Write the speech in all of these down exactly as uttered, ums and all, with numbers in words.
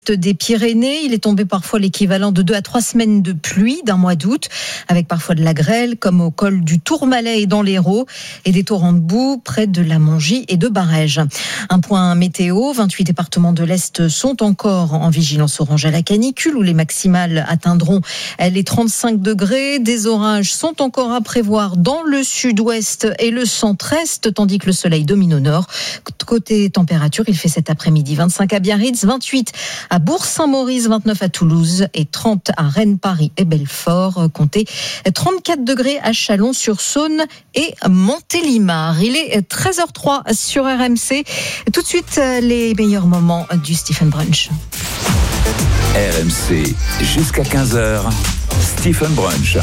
Des Pyrénées, il est tombé parfois l'équivalent de deux à trois semaines de pluie d'un mois d'août, avec parfois de la grêle, comme au col du Tourmalet et dans l'Hérault, et des torrents de boue près de la Mongie et de Barèges. Un point météo, vingt-huit départements de l'Est sont encore en vigilance orange à la canicule, où les maximales atteindront les trente-cinq degrés. Des orages sont encore à prévoir dans le sud-ouest et le centre-est, tandis que le soleil domine au nord. Côté température, il fait cet après-midi vingt-cinq à Biarritz, vingt-huit à Bourg-Saint-Maurice, vingt-neuf à Toulouse et trente à Rennes, Paris et Belfort. Comptez trente-quatre degrés à Chalon-sur-Saône et Montélimar. Il est treize heures zéro trois sur R M C. Tout de suite, les meilleurs moments du Stephen Brunch. R M C, jusqu'à quinze heures, Stephen Brunch.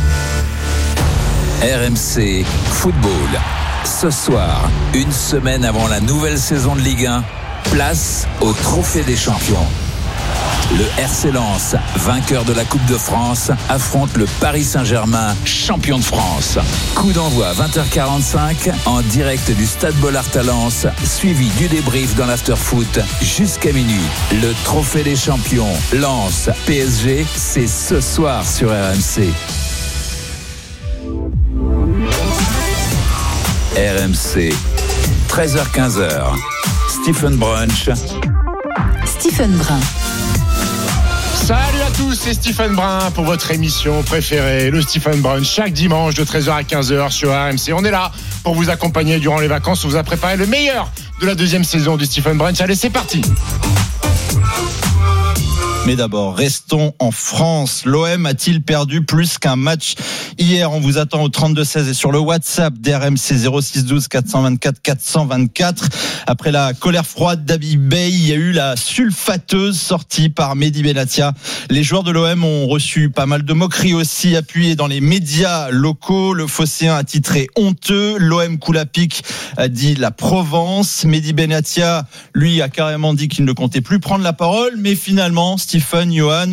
R M C Football. Ce soir, une semaine avant la nouvelle saison de Ligue un, place au Trophée des Champions. Le R C Lens, vainqueur de la Coupe de France, affronte le Paris Saint-Germain, champion de France. Coup d'envoi vingt heures quarante-cinq en direct du Stade Bollaert à Lens, suivi du débrief dans l'after-foot jusqu'à minuit. Le Trophée des Champions, Lens, P S G, c'est ce soir sur R M C. R M C, treize heures quinze. Stephen Brunch. Stephen Brun. Salut à tous, c'est Stephen Brun pour votre émission préférée, le Stephen Brun, chaque dimanche de treize heures à quinze heures sur R M C. On est là pour vous accompagner durant les vacances. On vous a préparé le meilleur de la deuxième saison du Stephen Brun. Allez, c'est parti. Mais d'abord, restons en France. L'O M a-t-il perdu plus qu'un match hier? On vous attend au trente-deux seize et sur le WhatsApp d'R M C zéro six douze quatre cent vingt-quatre quatre cent vingt-quatre. Après la colère froide d'Habib Beye, il y a eu la sulfateuse sortie par Mehdi Benatia. Les joueurs de l'O M ont reçu pas mal de moqueries aussi, appuyées dans les médias locaux. Le Phocéen a titré honteux. L'O M coule à pic, a dit la Provence. Mehdi Benatia, lui, a carrément dit qu'il ne comptait plus prendre la parole, mais finalement, Stephen, Johan,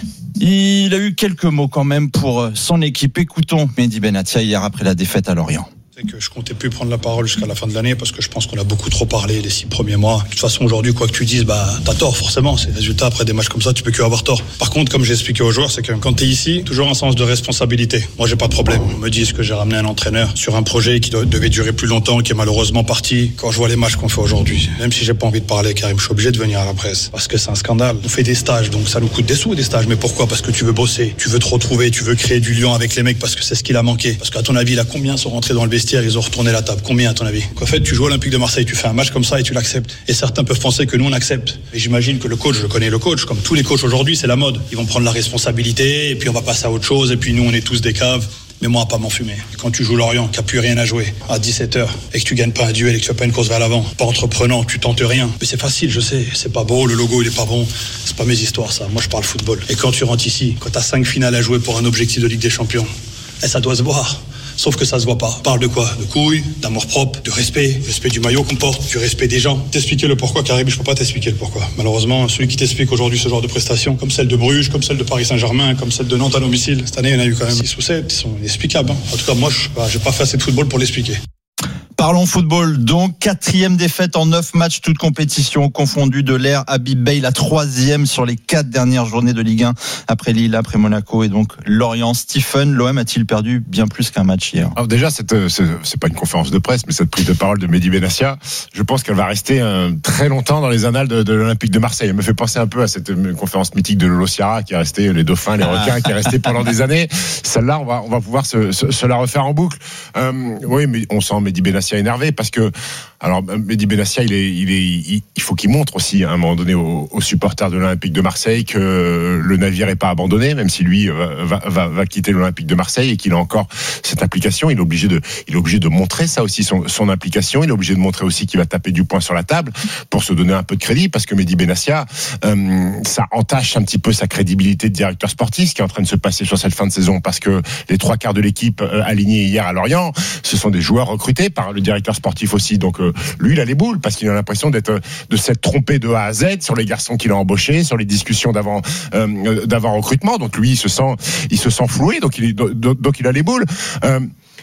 il a eu quelques mots quand même pour son équipe. Écoutons Mehdi Benatia hier après la défaite à Lorient. Que je comptais plus prendre la parole jusqu'à la fin de l'année parce que je pense qu'on a beaucoup trop parlé les six premiers mois. De toute façon, aujourd'hui, quoi que tu dises, bah, t'as tort, forcément. C'est le résultat après des matchs comme ça, tu peux que avoir tort. Par contre, comme j'ai expliqué aux joueurs, c'est que quand t'es ici, toujours un sens de responsabilité. Moi, j'ai pas de problème. On me dit que j'ai ramené un entraîneur sur un projet qui devait durer plus longtemps, qui est malheureusement parti. Quand je vois les matchs qu'on fait aujourd'hui, même si j'ai pas envie de parler, Karim, je suis obligé de venir à la presse parce que c'est un scandale. On fait des stages, donc ça nous coûte des sous, des stages. Mais pourquoi? Parce que tu veux bosser, tu veux te retrouver, tu veux créer du lien avec les mecs parce que c'est ce qu'il a manqué. Parce qu'à ton avis, là, combien sont rentrés dans le vestiaire, ils ont retourné la combien à ton avis? En fait, tu joues à Olympique de Marseille, tu fais un match comme ça et tu l'acceptes. Et certains peuvent penser que nous on accepte. Et j'imagine que le coach, je connais le coach, comme tous les coachs aujourd'hui, c'est la mode. Ils vont prendre la responsabilité et puis on va passer à autre chose et puis nous on est tous des caves. Mais moi, à pas m'en fumer. Quand tu joues Lorient, qui a plus rien à jouer à dix-sept heures et que tu gagnes pas un duel et que tu fais pas une course vers l'avant, pas entreprenant, tu tentes rien. Mais c'est facile, je sais. C'est pas beau, le logo il est pas bon. C'est pas mes histoires ça. Moi je parle football. Et quand tu rentres ici, quand t'as cinq finales à jouer pour un objectif de Ligue des Champions, et ça doit se voir. Sauf que ça se voit pas. On parle de quoi? De couilles, d'amour propre, de respect, respect du maillot qu'on porte, du respect des gens. T'expliquer le pourquoi, Karim, je peux pas t'expliquer le pourquoi. Malheureusement, celui qui t'explique aujourd'hui ce genre de prestations, comme celle de Bruges, comme celle de Paris Saint-Germain, comme celle de Nantes à domicile, cette année, il y en a eu quand même six ou sept, ils sont inexplicables. Hein. En tout cas, moi, je n'ai pas fait assez de football pour l'expliquer. Parlons football, donc quatrième défaite en neuf matchs, toutes compétitions confondues de l'ère Habib Beye, la troisième sur les quatre dernières journées de Ligue un, après Lille, après Monaco et donc Lorient. Stephen, l'O M a-t-il perdu bien plus qu'un match hier? Alors déjà, cette, c'est, c'est pas une conférence de presse, mais cette prise de parole de Mehdi Benatia, je pense qu'elle va rester euh, très longtemps dans les annales de, de l'Olympique de Marseille. Elle me fait penser un peu à cette conférence mythique de Lolo Ciara qui est restée, les dauphins, les requins, qui est restée pendant des années. Celle-là, on va, on va pouvoir se, se, se la refaire en boucle. Euh, oui, mais on sent Mehdi Benatia énervé parce que, alors, Mehdi Benatia, il est, il est, il, il faut qu'il montre aussi à un moment donné aux, aux supporters de l'Olympique de Marseille que le navire est pas abandonné, même si lui va, va, va quitter l'Olympique de Marseille et qu'il a encore cette implication. Il est obligé de, il est obligé de montrer ça aussi, son, son implication. Il est obligé de montrer aussi qu'il va taper du poing sur la table pour se donner un peu de crédit, parce que Mehdi Benatia, euh, ça entache un petit peu sa crédibilité de directeur sportif, ce qui est en train de se passer sur cette fin de saison, parce que les trois quarts de l'équipe euh, alignée hier à Lorient, ce sont des joueurs recrutés par le directeur sportif aussi. Donc euh, lui, il a les boules parce qu'il a l'impression d'être, de s'être trompé de A à Z sur les garçons qu'il a embauchés, sur les discussions d'avant, euh, d'avant recrutement. Donc lui, il se sent, il se sent floué. Donc il, est, donc, donc il a les boules. Euh,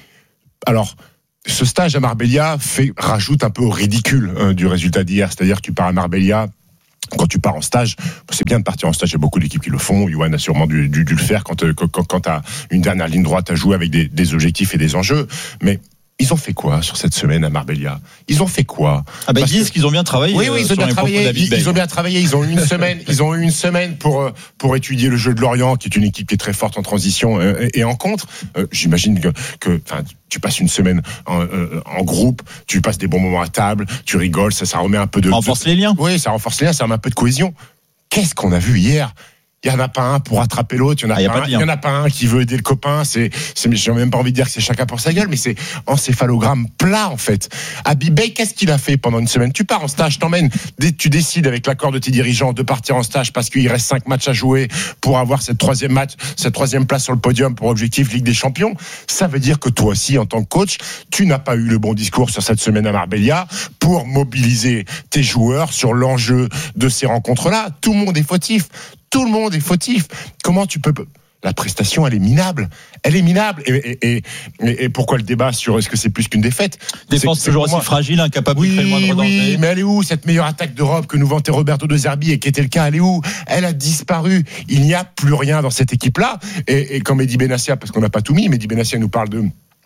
alors. Ce stage à Marbella fait, rajoute un peu au ridicule hein, du résultat d'hier. C'est-à-dire que tu pars à Marbella Quand tu pars en stage, c'est bien de partir en stage. Il y a beaucoup d'équipes qui le font. Yoann a sûrement dû, dû, dû le faire quand, quand, quand tu as une dernière ligne droite à jouer avec des, des objectifs et des enjeux. Mais ils ont fait quoi sur cette semaine à Marbella? Ils ont fait quoi? Ah bah, ils disent que... qu'ils ont bien travaillé. Oui, oui, ils ont bien travaillé. Ils, ils ont bien travaillé. Ils ont eu une semaine. Ils ont eu une semaine pour pour étudier le jeu de Lorient, qui est une équipe qui est très forte en transition et en contre. Euh, j'imagine que, que, enfin, tu passes une semaine en, euh, en groupe, tu passes des bons moments à table, tu rigoles, ça, ça remet un peu de. Ça renforce de... les liens. Oui, ça renforce les liens, ça remet un peu de cohésion. Qu'est-ce qu'on a vu hier? Il y en a pas un pour attraper l'autre, il y en a, ah, pas, pas un, il y en a pas un qui veut aider le copain, c'est, c'est, j'ai même pas envie de dire que c'est chacun pour sa gueule, mais c'est encéphalogramme plat, en fait. Habibey, qu'est-ce qu'il a fait pendant une semaine? Tu pars en stage, t'emmènes, tu décides avec l'accord de tes dirigeants de partir en stage parce qu'il reste cinq matchs à jouer pour avoir cette troisième match, cette troisième place sur le podium pour objectif Ligue des Champions. Ça veut dire que toi aussi, en tant que coach, tu n'as pas eu le bon discours sur cette semaine à Marbella pour mobiliser tes joueurs sur l'enjeu de ces rencontres-là. Tout le monde est fautif. Tout le monde est fautif. Comment tu peux... La prestation, elle est minable. Elle est minable. Et, et, et, et pourquoi le débat sur est-ce que c'est plus qu'une défaite? Défense c'est, toujours c'est aussi fragile, incapable oui, de créer le moindre danger. Oui, mais elle est où cette meilleure attaque d'Europe que nous vantait Roberto De Zerbi et qui était le cas? Elle est où? Elle a disparu. Il n'y a plus rien dans cette équipe-là. Et, et quand Mehdi Benassia, parce qu'on n'a pas tout mis, Mehdi Benassia nous parle de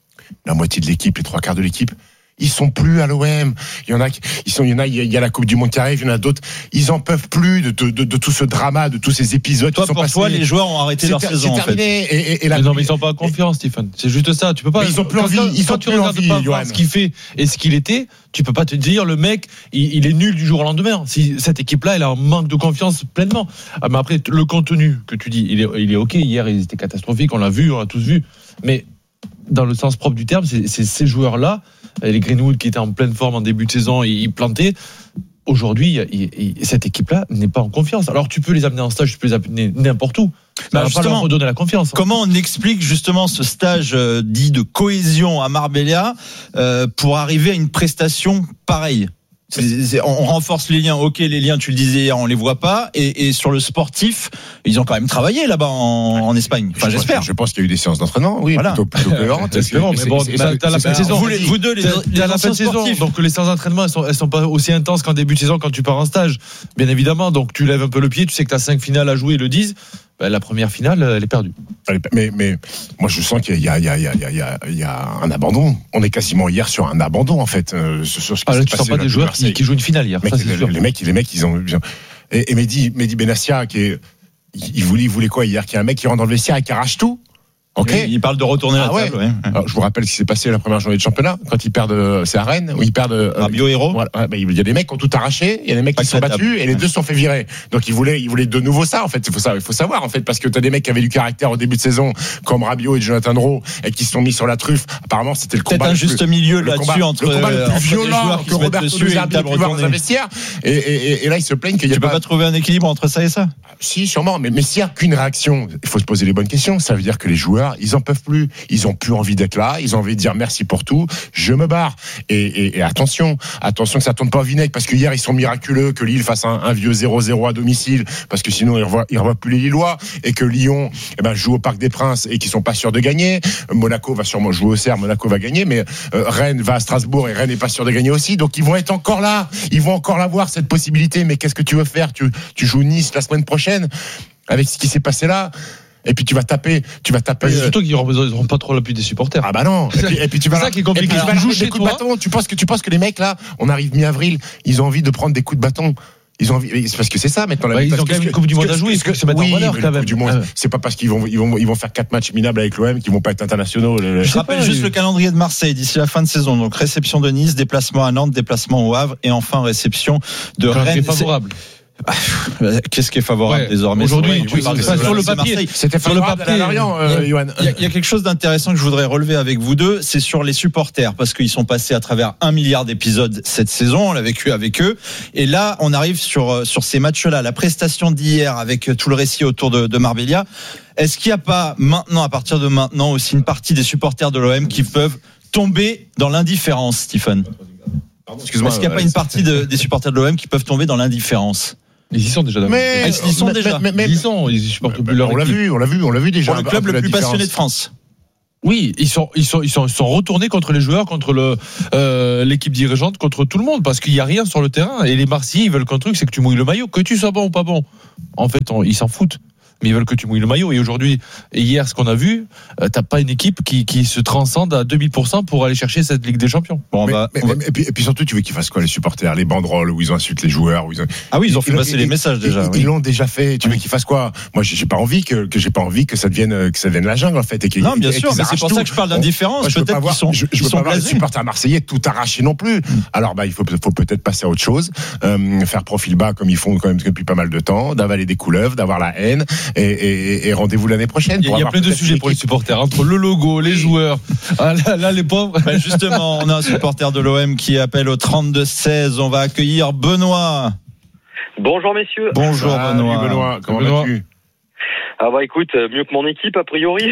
la moitié de l'équipe, les trois quarts de l'équipe. Ils sont plus à l'O M. Il y en a, ils sont, il y en a, il y a la Coupe du Monde qui arrive, il y en a d'autres. Ils en peuvent plus de, de, de, de tout ce drama, de tous ces épisodes. Toi, qui sont pour passés. toi, les joueurs ont arrêté c'est leur ter- saison. C'est terminé. En fait. et, et, et la... Non, mais ils sont pas en confiance, Stephen. C'est juste ça. Tu peux pas. Mais ils ont plus envie. Ils quand sont tu plus regardes envie, pas Yoann. ce qu'il fait et ce qu'il était, tu peux pas te dire le mec, il, il est nul du jour au lendemain. Si cette équipe-là, elle a un manque de confiance pleinement. Ah, mais après, le contenu que tu dis, il est, il est ok. Hier, il était catastrophique. On l'a vu, on l'a tous vu. Mais dans le sens propre du terme, c'est, c'est ces joueurs-là, les Greenwood qui étaient en pleine forme en début de saison, ils plantaient. Aujourd'hui, il, il, cette équipe-là n'est pas en confiance. Alors tu peux les amener en stage, tu peux les amener n'importe où. Bah, va pas leur redonner la confiance. Comment on explique justement ce stage euh, dit de cohésion à Marbella euh, pour arriver à une prestation pareille? C'est, c'est, on renforce les liens, ok, les liens, tu le disais hier, on les voit pas, et, et sur le sportif, ils ont quand même travaillé là-bas en, en Espagne. Enfin, je j'espère. Pense, je pense qu'il y a eu des séances d'entraînement, oui, voilà. plutôt, plutôt cohérentes. Espérons, mais bon, t'as, t'as la fin de saison. Vous, les, vous deux, les, t'as, les t'as la fin de saison, donc les séances d'entraînement, elles sont, elles sont pas aussi intenses qu'en début de saison quand tu pars en stage, bien évidemment. Donc tu lèves un peu le pied, tu sais que t'as cinq finales à jouer le dix. Ben, la première finale, elle est perdue. Mais, mais moi, je sens qu'il y a, il y a, il y a, il y a, il y a un abandon. On est quasiment hier sur un abandon, en fait. Euh, sur ce qui ah, là, s'est tu passé sens pas des joueurs qui, qui jouent une finale hier. Mec, ça, c'est les, sûr. les mecs, les mecs, ils ont. Et, et Mehdi, Mehdi Benassia, qui est, il voulait, il voulait quoi hier? Qu'il y a un mec qui rentre dans le vestiaire et qui arrache tout. Ok. Oui, il parle de retourner ah la table. Ouais. Ouais. Alors, je vous rappelle ce qui s'est passé la première journée de championnat quand ils perdent, c'est à Rennes où ils perdent. Rabiot euh, héros. Voilà. Bah, il y a des mecs qui ont tout arraché, il y a des mecs qui se sont battus et les deux se sont fait virer. Donc ils voulaient, ils voulaient de nouveau ça en fait. Il faut savoir, il faut savoir en fait parce que t'as des mecs qui avaient du caractère au début de saison comme Rabiot et Jonathan Rowe et qui se sont mis sur la truffe. Apparemment c'était le combat. Peut-être un juste plus, milieu là-dessus combat, entre le combat le plus entre violent que Roberto De Zerbi a pu voir dans un vestiaire. Et, et, et là ils se plaignent qu'il y a tu pas. peux pas trouver un équilibre entre ça et ça. Si sûrement, mais mais s'il y a qu'une réaction, il faut se poser les bonnes questions. Ça veut dire que les joueurs ils en peuvent plus. Ils ont plus envie d'être là, ils ont envie de dire merci pour tout, je me barre. Et, et, et attention, attention que ça tourne pas au vinaigre, parce que hier ils sont miraculeux que Lille fasse un, un vieux zéro zéro à domicile, parce que sinon ils revoient, ils revoient plus les Lillois, et que Lyon eh ben, joue au Parc des Princes et qu'ils sont pas sûrs de gagner. Monaco va sûrement jouer au Cerf, Monaco va gagner, mais euh, Rennes va à Strasbourg et Rennes n'est pas sûr de gagner aussi, donc ils vont être encore là, ils vont encore l'avoir cette possibilité, mais qu'est-ce que tu veux faire? tu, tu joues Nice la semaine prochaine, avec ce qui s'est passé là. Et puis tu vas taper, tu vas taper. C'est surtout qu'ils n'auront pas trop l'appui des supporters. Ah bah non. Et puis, et puis tu vas. C'est ça qui est compliqué. Tu vas jouer des coups de bâton. Tu penses que tu penses que les mecs là, on arrive mi-avril, ils ont envie de prendre des coups de bâton. Ils ont envie, c'est parce que c'est ça maintenant. Bah, ils ont quand même une Coupe du Monde à jouer. Ils se mettent en valeur quand même. Du monde, c'est pas parce qu'ils vont, ils vont, ils vont faire quatre matchs minables avec l'O M qu'ils vont pas être internationaux. Je rappelle juste le calendrier de Marseille d'ici la fin de saison. Donc réception de Nice, déplacement à Nantes, déplacement au Havre et enfin réception de Rennes. Favorable. Qu'est-ce qui est favorable ouais, désormais aujourd'hui? Oui, oui, c'est sur le papier. C'était favorable à Lorient, euh, Yoann. Il y, il y a quelque chose d'intéressant que je voudrais relever avec vous deux, c'est sur les supporters, parce qu'ils sont passés à travers un milliard d'épisodes cette saison, on l'a vécu avec eux, et là on arrive sur sur ces matchs-là, la prestation d'hier avec tout le récit autour de, de Marbella. Est-ce qu'il n'y a pas maintenant, à partir de maintenant, aussi une partie des supporters de l'O M qui peuvent tomber dans l'indifférence, Stephen? Excuse-moi. Est-ce qu'il n'y a pas une partie de, des supporters de l'O M qui peuvent tomber dans l'indifférence? Ils y sont déjà. Mais, ah, ils y sont mais, déjà. Mais, mais, ils y sont. Ils supportent plus leur on l'a vu, on l'a vu, on l'a vu déjà. Pour le club le plus passionné de France. Oui, ils sont, ils sont, ils sont, ils sont retournés contre les joueurs, contre le, euh, l'équipe dirigeante, contre tout le monde, parce qu'il y a rien sur le terrain. Et les Marseillais, ils veulent qu'un truc, c'est que tu mouilles le maillot, que tu sois bon ou pas bon. En fait, on, ils s'en foutent. Mais ils veulent que tu mouilles le maillot. Et aujourd'hui, et hier, ce qu'on a vu, euh, t'as pas une équipe qui, qui se transcende à deux mille pour cent pour aller chercher cette Ligue des Champions. Bon, mais, va, mais, va... Et, puis, et puis surtout, tu veux qu'ils fassent quoi, les supporters, les banderoles où ils insultent les joueurs, où ils ont... Ah oui, ils ont fait passer les messages déjà. Ils, oui. ils l'ont déjà fait. Tu veux qu'ils fassent quoi? Moi, j'ai pas envie que, que j'ai pas envie que ça devienne, que ça devienne la jungle en fait. Et non, bien sûr, mais c'est pour tout. ça que je parle d'indifférence. Moi, peut-être qu'ils sont, je, je ils veux sont pas voir les supporters marseillais tout arracher non plus. Alors, bah, il faut, faut peut-être passer à autre chose, euh, faire profil bas comme ils font quand même depuis pas mal de temps, d'avaler des couleuvres, d'avoir la haine et, et, et rendez-vous l'année prochaine. Il y a, y a plein de sujets pour les supporters, entre le logo, les joueurs. Ah, là, là, les pauvres. Ben justement, on a un supporter de l'O M qui appelle au trente-deux seize. On va accueillir Benoît. Bonjour messieurs. Bonjour ah, Benoît. Benoît. Comment Benoît. vas-tu? Ah bah écoute, mieux que mon équipe a priori.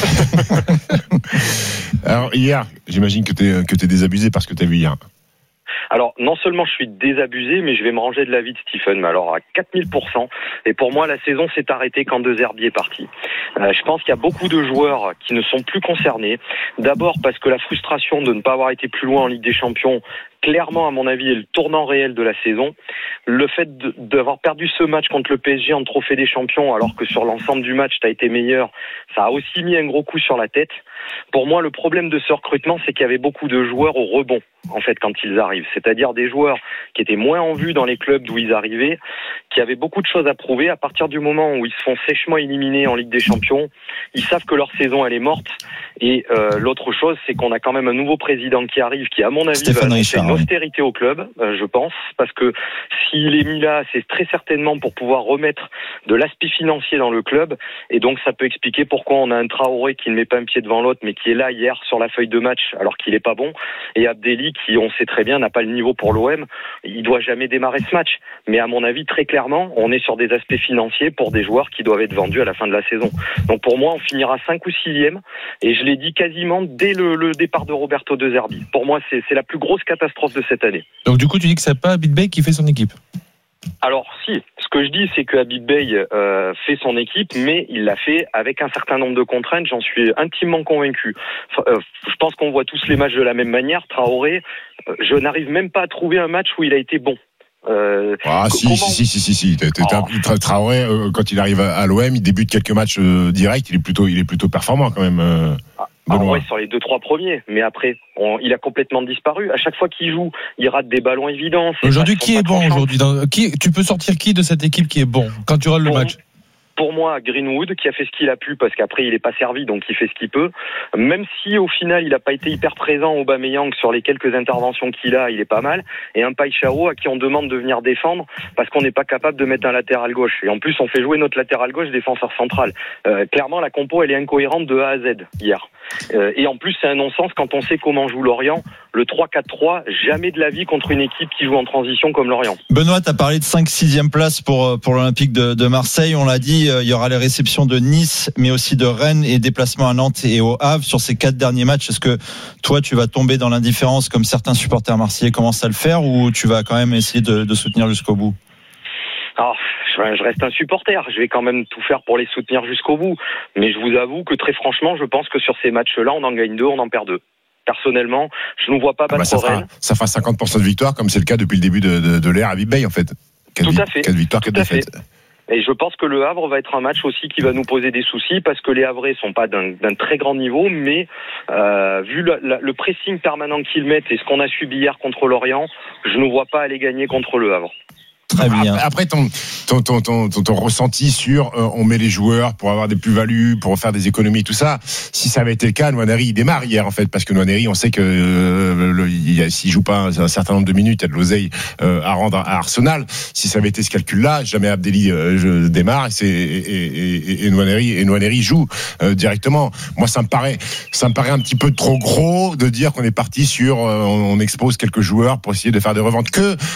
Alors hier, j'imagine que t'es que t'es désabusé parce que t'as vu hier. Alors, non seulement je suis désabusé, mais je vais me ranger de l'avis de Stephen, mais alors à quatre mille pour cent. Et pour moi, la saison s'est arrêtée quand De Zerbi est parti. Euh, je pense qu'il y a beaucoup de joueurs qui ne sont plus concernés. D'abord parce que la frustration de ne pas avoir été plus loin en Ligue des Champions, clairement, à mon avis, est le tournant réel de la saison. Le fait de, d'avoir perdu ce match contre le P S G en Trophée des Champions, alors que sur l'ensemble du match, tu as été meilleur, ça a aussi mis un gros coup sur la tête. Pour moi, le problème de ce recrutement, c'est qu'il y avait beaucoup de joueurs au rebond, en fait, quand ils arrivent. C'est-à-dire des joueurs qui étaient moins en vue dans les clubs d'où ils arrivaient, qui avaient beaucoup de choses à prouver. À partir du moment où ils se font sèchement éliminer en Ligue des Champions, ils savent que leur saison, elle est morte. Et euh, l'autre chose, c'est qu'on a quand même un nouveau président qui arrive, qui, à mon avis, Stéphane va Richard, une austérité au club, euh, je pense, parce que s'il est mis là, c'est très certainement pour pouvoir remettre de l'aspect financier dans le club. Et donc, ça peut expliquer pourquoi on a un Traoré qui ne met pas un pied devant l'autre, mais qui est là hier sur la feuille de match, alors qu'il est pas bon. Et Abdelli, qui, on sait très bien, n'a pas le niveau pour l'O M. Il doit jamais démarrer ce match. Mais à mon avis, très clairement, on est sur des aspects financiers pour des joueurs qui doivent être vendus à la fin de la saison. Donc, pour moi, on finira cinq ou sixième. Et je l'ai dit quasiment dès le, le départ de Roberto De Zerbi. Pour moi, c'est, c'est la plus grosse catastrophe de cette année. Donc du coup, tu dis que c'est pas Habib Beye qui fait son équipe? Alors si, ce que je dis, c'est que Habib Beye euh, fait son équipe, mais il l'a fait avec un certain nombre de contraintes, j'en suis intimement convaincu. Enfin, euh, je pense qu'on voit tous les matchs de la même manière. Traoré, euh, je n'arrive même pas à trouver un match où il a été bon. Euh, ah si, comment... si si si si si oh. Traoré euh, quand il arrive à l'O M, il débute quelques matchs euh, directs, il est plutôt il est plutôt performant quand même. Euh, ah, ah ouais, sur les deux trois premiers, mais après on, il a complètement disparu. À chaque fois qu'il joue, il rate des ballons évidents. Aujourd'hui, qui est bon aujourd'hui dans... qui tu peux sortir qui de cette équipe qui est bon quand tu regardes le match? Pour moi, Greenwood, qui a fait ce qu'il a pu, parce qu'après, il n'est pas servi, donc il fait ce qu'il peut. Même si, au final, il n'a pas été hyper présent, Aubameyang, sur les quelques interventions qu'il a, il est pas mal. Et un Païchao à qui on demande de venir défendre, parce qu'on n'est pas capable de mettre un latéral gauche. Et en plus, on fait jouer notre latéral gauche défenseur central. Euh, clairement, la compo, elle est incohérente de A à Z, hier. Euh, et en plus, c'est un non-sens quand on sait comment joue Lorient. Le trois quatre trois, jamais de la vie contre une équipe qui joue en transition comme Lorient. Benoît, tu as parlé de cinq sixième place pour, pour l'Olympique de, de Marseille. On l'a dit, il y aura les réceptions de Nice, mais aussi de Rennes et déplacements à Nantes et au Havre sur ces quatre derniers matchs. Est-ce que toi, tu vas tomber dans l'indifférence comme certains supporters marseillais commencent à le faire, ou tu vas quand même essayer de, de soutenir jusqu'au bout? Alors, je reste un supporter. Je vais quand même tout faire pour les soutenir jusqu'au bout. Mais je vous avoue que très franchement, je pense que sur ces matchs-là, on en gagne deux, on en perd deux. Personnellement, je ne vois pas battre ah bah ça Rennes. Fera, ça fera cinquante pour cent de victoire, comme c'est le cas depuis le début de, de, de l'ère Habib Beye, en fait. Tout à fait. quatre victoires, quatre défaites. Et je pense que le Havre va être un match aussi qui va nous poser des soucis, parce que les Havrais sont pas d'un, d'un très grand niveau, mais euh, vu la, la, le pressing permanent qu'ils mettent et ce qu'on a subi hier contre Lorient, je ne vois pas aller gagner contre le Havre. Très bien. Après, ton, ton, ton, ton, ton, ton ressenti sur euh, on met les joueurs pour avoir des plus-values, pour faire des économies, tout ça. Si ça avait été le cas, Nwaneri il démarre hier en fait, parce que Nwaneri, on sait que euh, le, il, s'il joue pas un, un certain nombre de minutes, il y a de l'oseille euh, à rendre à Arsenal. Si ça avait été ce calcul-là, jamais Abdelli euh, je démarre et, c'est, et, et, et, et Nwaneri et Nwaneri joue euh, directement. Moi, ça me paraît, ça me paraît un petit peu trop gros de dire qu'on est parti sur, euh, on, on expose quelques joueurs pour essayer de faire des reventes. Que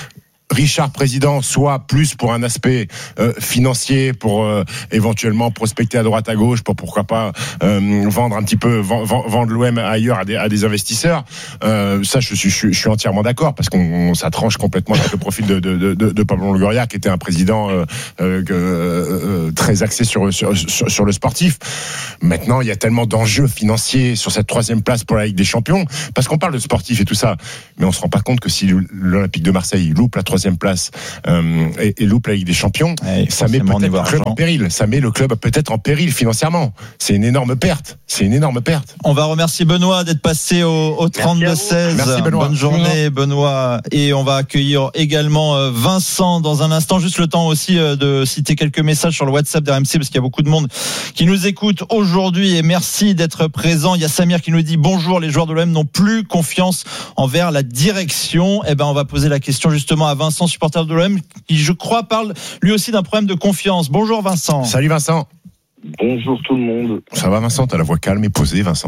Richard président, soit plus pour un aspect euh, financier, pour euh, éventuellement prospecter à droite à gauche, pour pourquoi pas euh, vendre un petit peu, vendre, vendre l'O M ailleurs à des, à des investisseurs. Euh, ça, je suis, je, je suis entièrement d'accord parce qu'on on, ça tranche complètement avec le profil de, de, de, de Pablo Longoria, qui était un président euh, euh, euh, très axé sur, sur, sur, sur le sportif. Maintenant, il y a tellement d'enjeux financiers sur cette troisième place pour la Ligue des Champions, parce qu'on parle de sportif et tout ça, mais on se rend pas compte que si l'Olympique de Marseille loupe la troisième place euh, et, et loupe la Ligue des Champions, ouais, ça met peut-être le club en péril. Ça met le club peut-être en péril financièrement. C'est une énorme perte. C'est une énorme perte. On va remercier Benoît d'être passé au, au trente-deux seize. Merci Benoît. Bonne journée Benoît. Et on va accueillir également Vincent dans un instant. Juste le temps aussi de citer quelques messages sur le WhatsApp d'R M C parce qu'il y a beaucoup de monde qui nous écoute aujourd'hui et merci d'être présent. Il y a Samir qui nous dit bonjour, les joueurs de l'O M n'ont plus confiance envers la direction. Eh ben on va poser la question justement à Vincent, supporter de l'O M, qui je crois parle lui aussi d'un problème de confiance. Bonjour Vincent. Salut Vincent. Bonjour tout le monde. Ça va Vincent, t'as la voix calme et posée Vincent.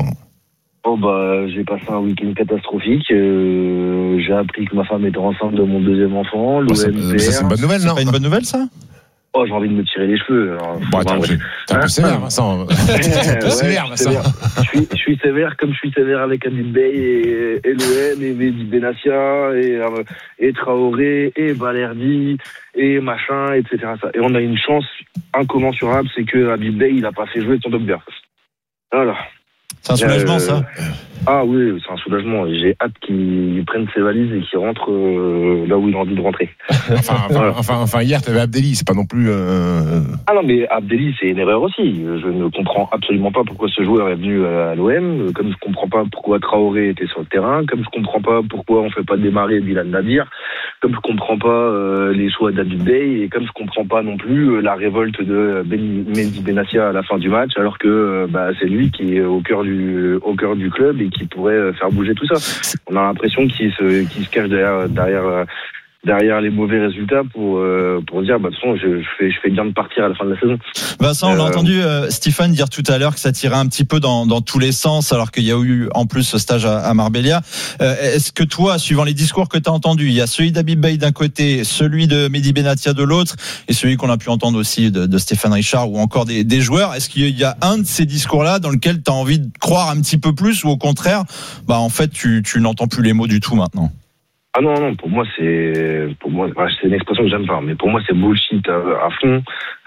Oh bah j'ai passé un week-end catastrophique. Euh, j'ai appris que ma femme était enceinte de mon deuxième enfant. L'O M oh, ça, c'est une bonne nouvelle, non? C'est pas une bonne nouvelle ça? Oh, j'ai envie de me tirer les cheveux. Alors, bon, attends, t'es un peu sévère, Vincent. T'es un peu sévère, Vincent. Je suis, je suis sévère comme je suis sévère avec Habib Beye et, et l'O M et Mehdi Benassia et, et Traoré et Balerdi et machin, et cetera. Et on a une chance incommensurable, c'est que Habib Beye, il a pas fait jouer son Dogbert. Voilà. C'est un soulagement, euh, ça. Ah oui, c'est un soulagement. J'ai hâte qu'il prenne ses valises et qu'il rentre euh, là où il a envie de rentrer. Enfin, enfin, voilà. enfin, enfin hier, tu avais Abdelli, c'est pas non plus... Euh... Ah non, mais Abdelli, c'est une erreur aussi. Je ne comprends absolument pas pourquoi ce joueur est venu à l'O M, comme je comprends pas pourquoi Traoré était sur le terrain, comme je comprends pas pourquoi on fait pas démarrer Bilal Nadir, comme je comprends pas euh, les choix d'Habib Beye, et comme je comprends pas non plus euh, la révolte de Mehdi Benassia à la fin du match, alors que euh, bah, c'est lui qui est au cœur du, au cœur du club et qui pourrait faire bouger tout ça. On a l'impression qu'il se, qu'il se cache derrière, derrière, derrière les mauvais résultats pour, euh, pour dire, bah, de toute façon, je, je, fais, je fais bien de partir à la fin de la saison. Vincent, on l'a euh, entendu euh, Stéphane dire tout à l'heure que ça tirait un petit peu dans, dans tous les sens, alors qu'il y a eu en plus ce stage à, à Marbella. Euh, est-ce que toi, suivant les discours que tu as entendus, il y a celui d'Habib Beye d'un côté, celui de Mehdi Benassia de l'autre, et celui qu'on a pu entendre aussi de, de Stéphane Richard ou encore des, des joueurs, est-ce qu'il y a un de ces discours-là dans lequel tu as envie de croire un petit peu plus, ou au contraire, bah, en fait, tu, tu n'entends plus les mots du tout maintenant? Ah non, non, pour moi, c'est, pour moi, c'est une expression que j'aime pas, mais pour moi, c'est bullshit à, à fond.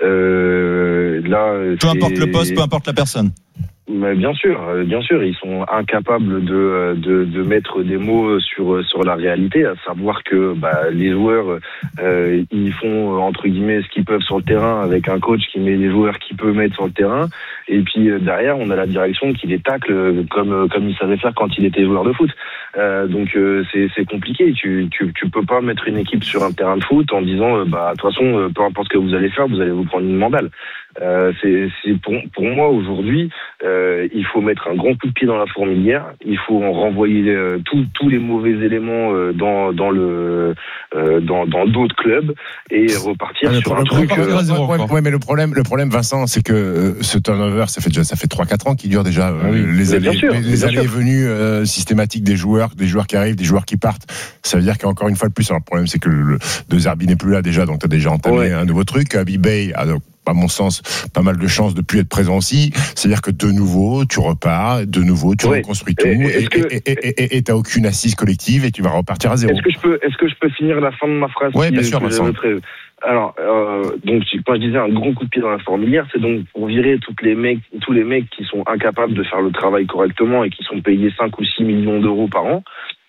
Euh, là, peu importe le poste, peu importe la personne. Mais bien sûr, bien sûr, ils sont incapables de, de, de mettre des mots sur, sur la réalité, à savoir que bah, les joueurs, euh, ils font entre guillemets ce qu'ils peuvent sur le terrain avec un coach qui met les joueurs qu'il peut mettre sur le terrain, et puis derrière, on a la direction qui les tacle comme, comme il savait faire quand il était joueur de foot. Euh, donc euh, c'est, c'est compliqué, tu, tu, tu peux pas mettre une équipe sur un terrain de foot en disant, euh, bah de toute façon, peu importe ce que vous allez faire, vous allez vous prendre une mandale. Euh, c'est, c'est pour, pour moi aujourd'hui, euh, il faut mettre un grand coup de pied dans la fourmilière. Il faut renvoyer euh, tous tous les mauvais éléments euh, dans dans le euh, dans dans d'autres clubs et repartir ouais, sur un truc. Euh, ouais, ouais, ouais, mais le problème, le problème, Vincent, c'est que euh, ce turnover, ça fait déjà ça fait trois quatre ans qu'il dure déjà. Euh, oui, les allées, sûr, les, les allées et venues euh, systématiques des joueurs, des joueurs qui arrivent, des joueurs qui partent. Ça veut dire qu'encore une fois de plus, alors le problème, c'est que le De Zerbi n'est plus là déjà, donc tu as déjà entamé ouais. un nouveau truc. Habib Beye a donc, à mon sens, pas mal de chances de plus être présent aussi. C'est-à-dire que de nouveau, tu repars, de nouveau, tu oui. reconstruis tout, et tu n'as aucune assise collective et tu vas repartir à zéro. Est-ce que je peux, est-ce que je peux finir la fin de ma phrase? Oui, bien sûr, Vincent. Alors, euh, donc, quand je disais un gros coup de pied dans la fourmilière, c'est donc pour virer toutes les mecs, tous les mecs qui sont incapables de faire le travail correctement et qui sont payés cinq ou six millions d'euros par an.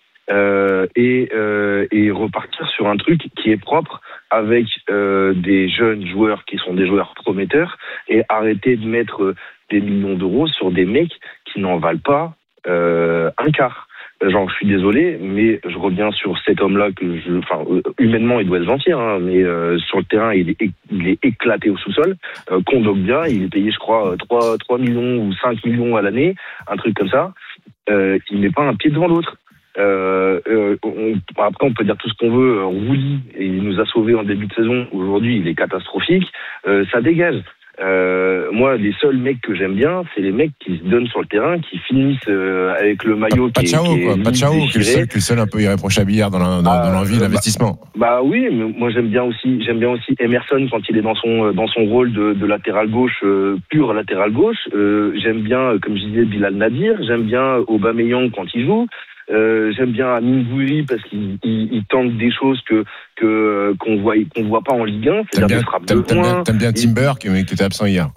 Euh, et, euh, et repartir sur un truc qui est propre avec euh, des jeunes joueurs qui sont des joueurs prometteurs et arrêter de mettre des millions d'euros sur des mecs qui n'en valent pas euh, un quart. Genre, je suis désolé, mais je reviens sur cet homme-là que je, enfin, humainement, il doit être gentil, hein, mais euh, sur le terrain, il est, il est éclaté au sous-sol. Euh, Kondogbia, il est payé, je crois, trois millions ou cinq millions à l'année, un truc comme ça. Euh, il met pas un pied devant l'autre. Euh, euh, on, après on peut dire tout ce qu'on veut. Rouli, il nous a sauvés en début de saison. Aujourd'hui il est catastrophique. Euh, ça dégage. Euh, moi, les seuls mecs que j'aime bien, c'est les mecs qui se donnent sur le terrain, qui finissent euh, avec le maillot pas, qui, pas est, qui quoi, est pas Chao, qui est le seul, qui est le seul un peu irréprochable hier dans, la, dans, ah, dans l'envie, euh, l'investissement. Bah, bah oui, mais moi j'aime bien aussi, j'aime bien aussi Emerson quand il est dans son dans son rôle de, de latéral gauche, euh, pur latéral gauche. Euh, j'aime bien, comme je disais, Bilal Nadir. J'aime bien Aubameyang quand il joue. Euh, j'aime bien Amine Gouiri parce qu'il il, il tente des choses que que qu'on voit qu'on voit pas en Ligue un. T'aimes bien, t'aimes, t'aimes bien, t'aimes bien Timber qui, qui était absent hier.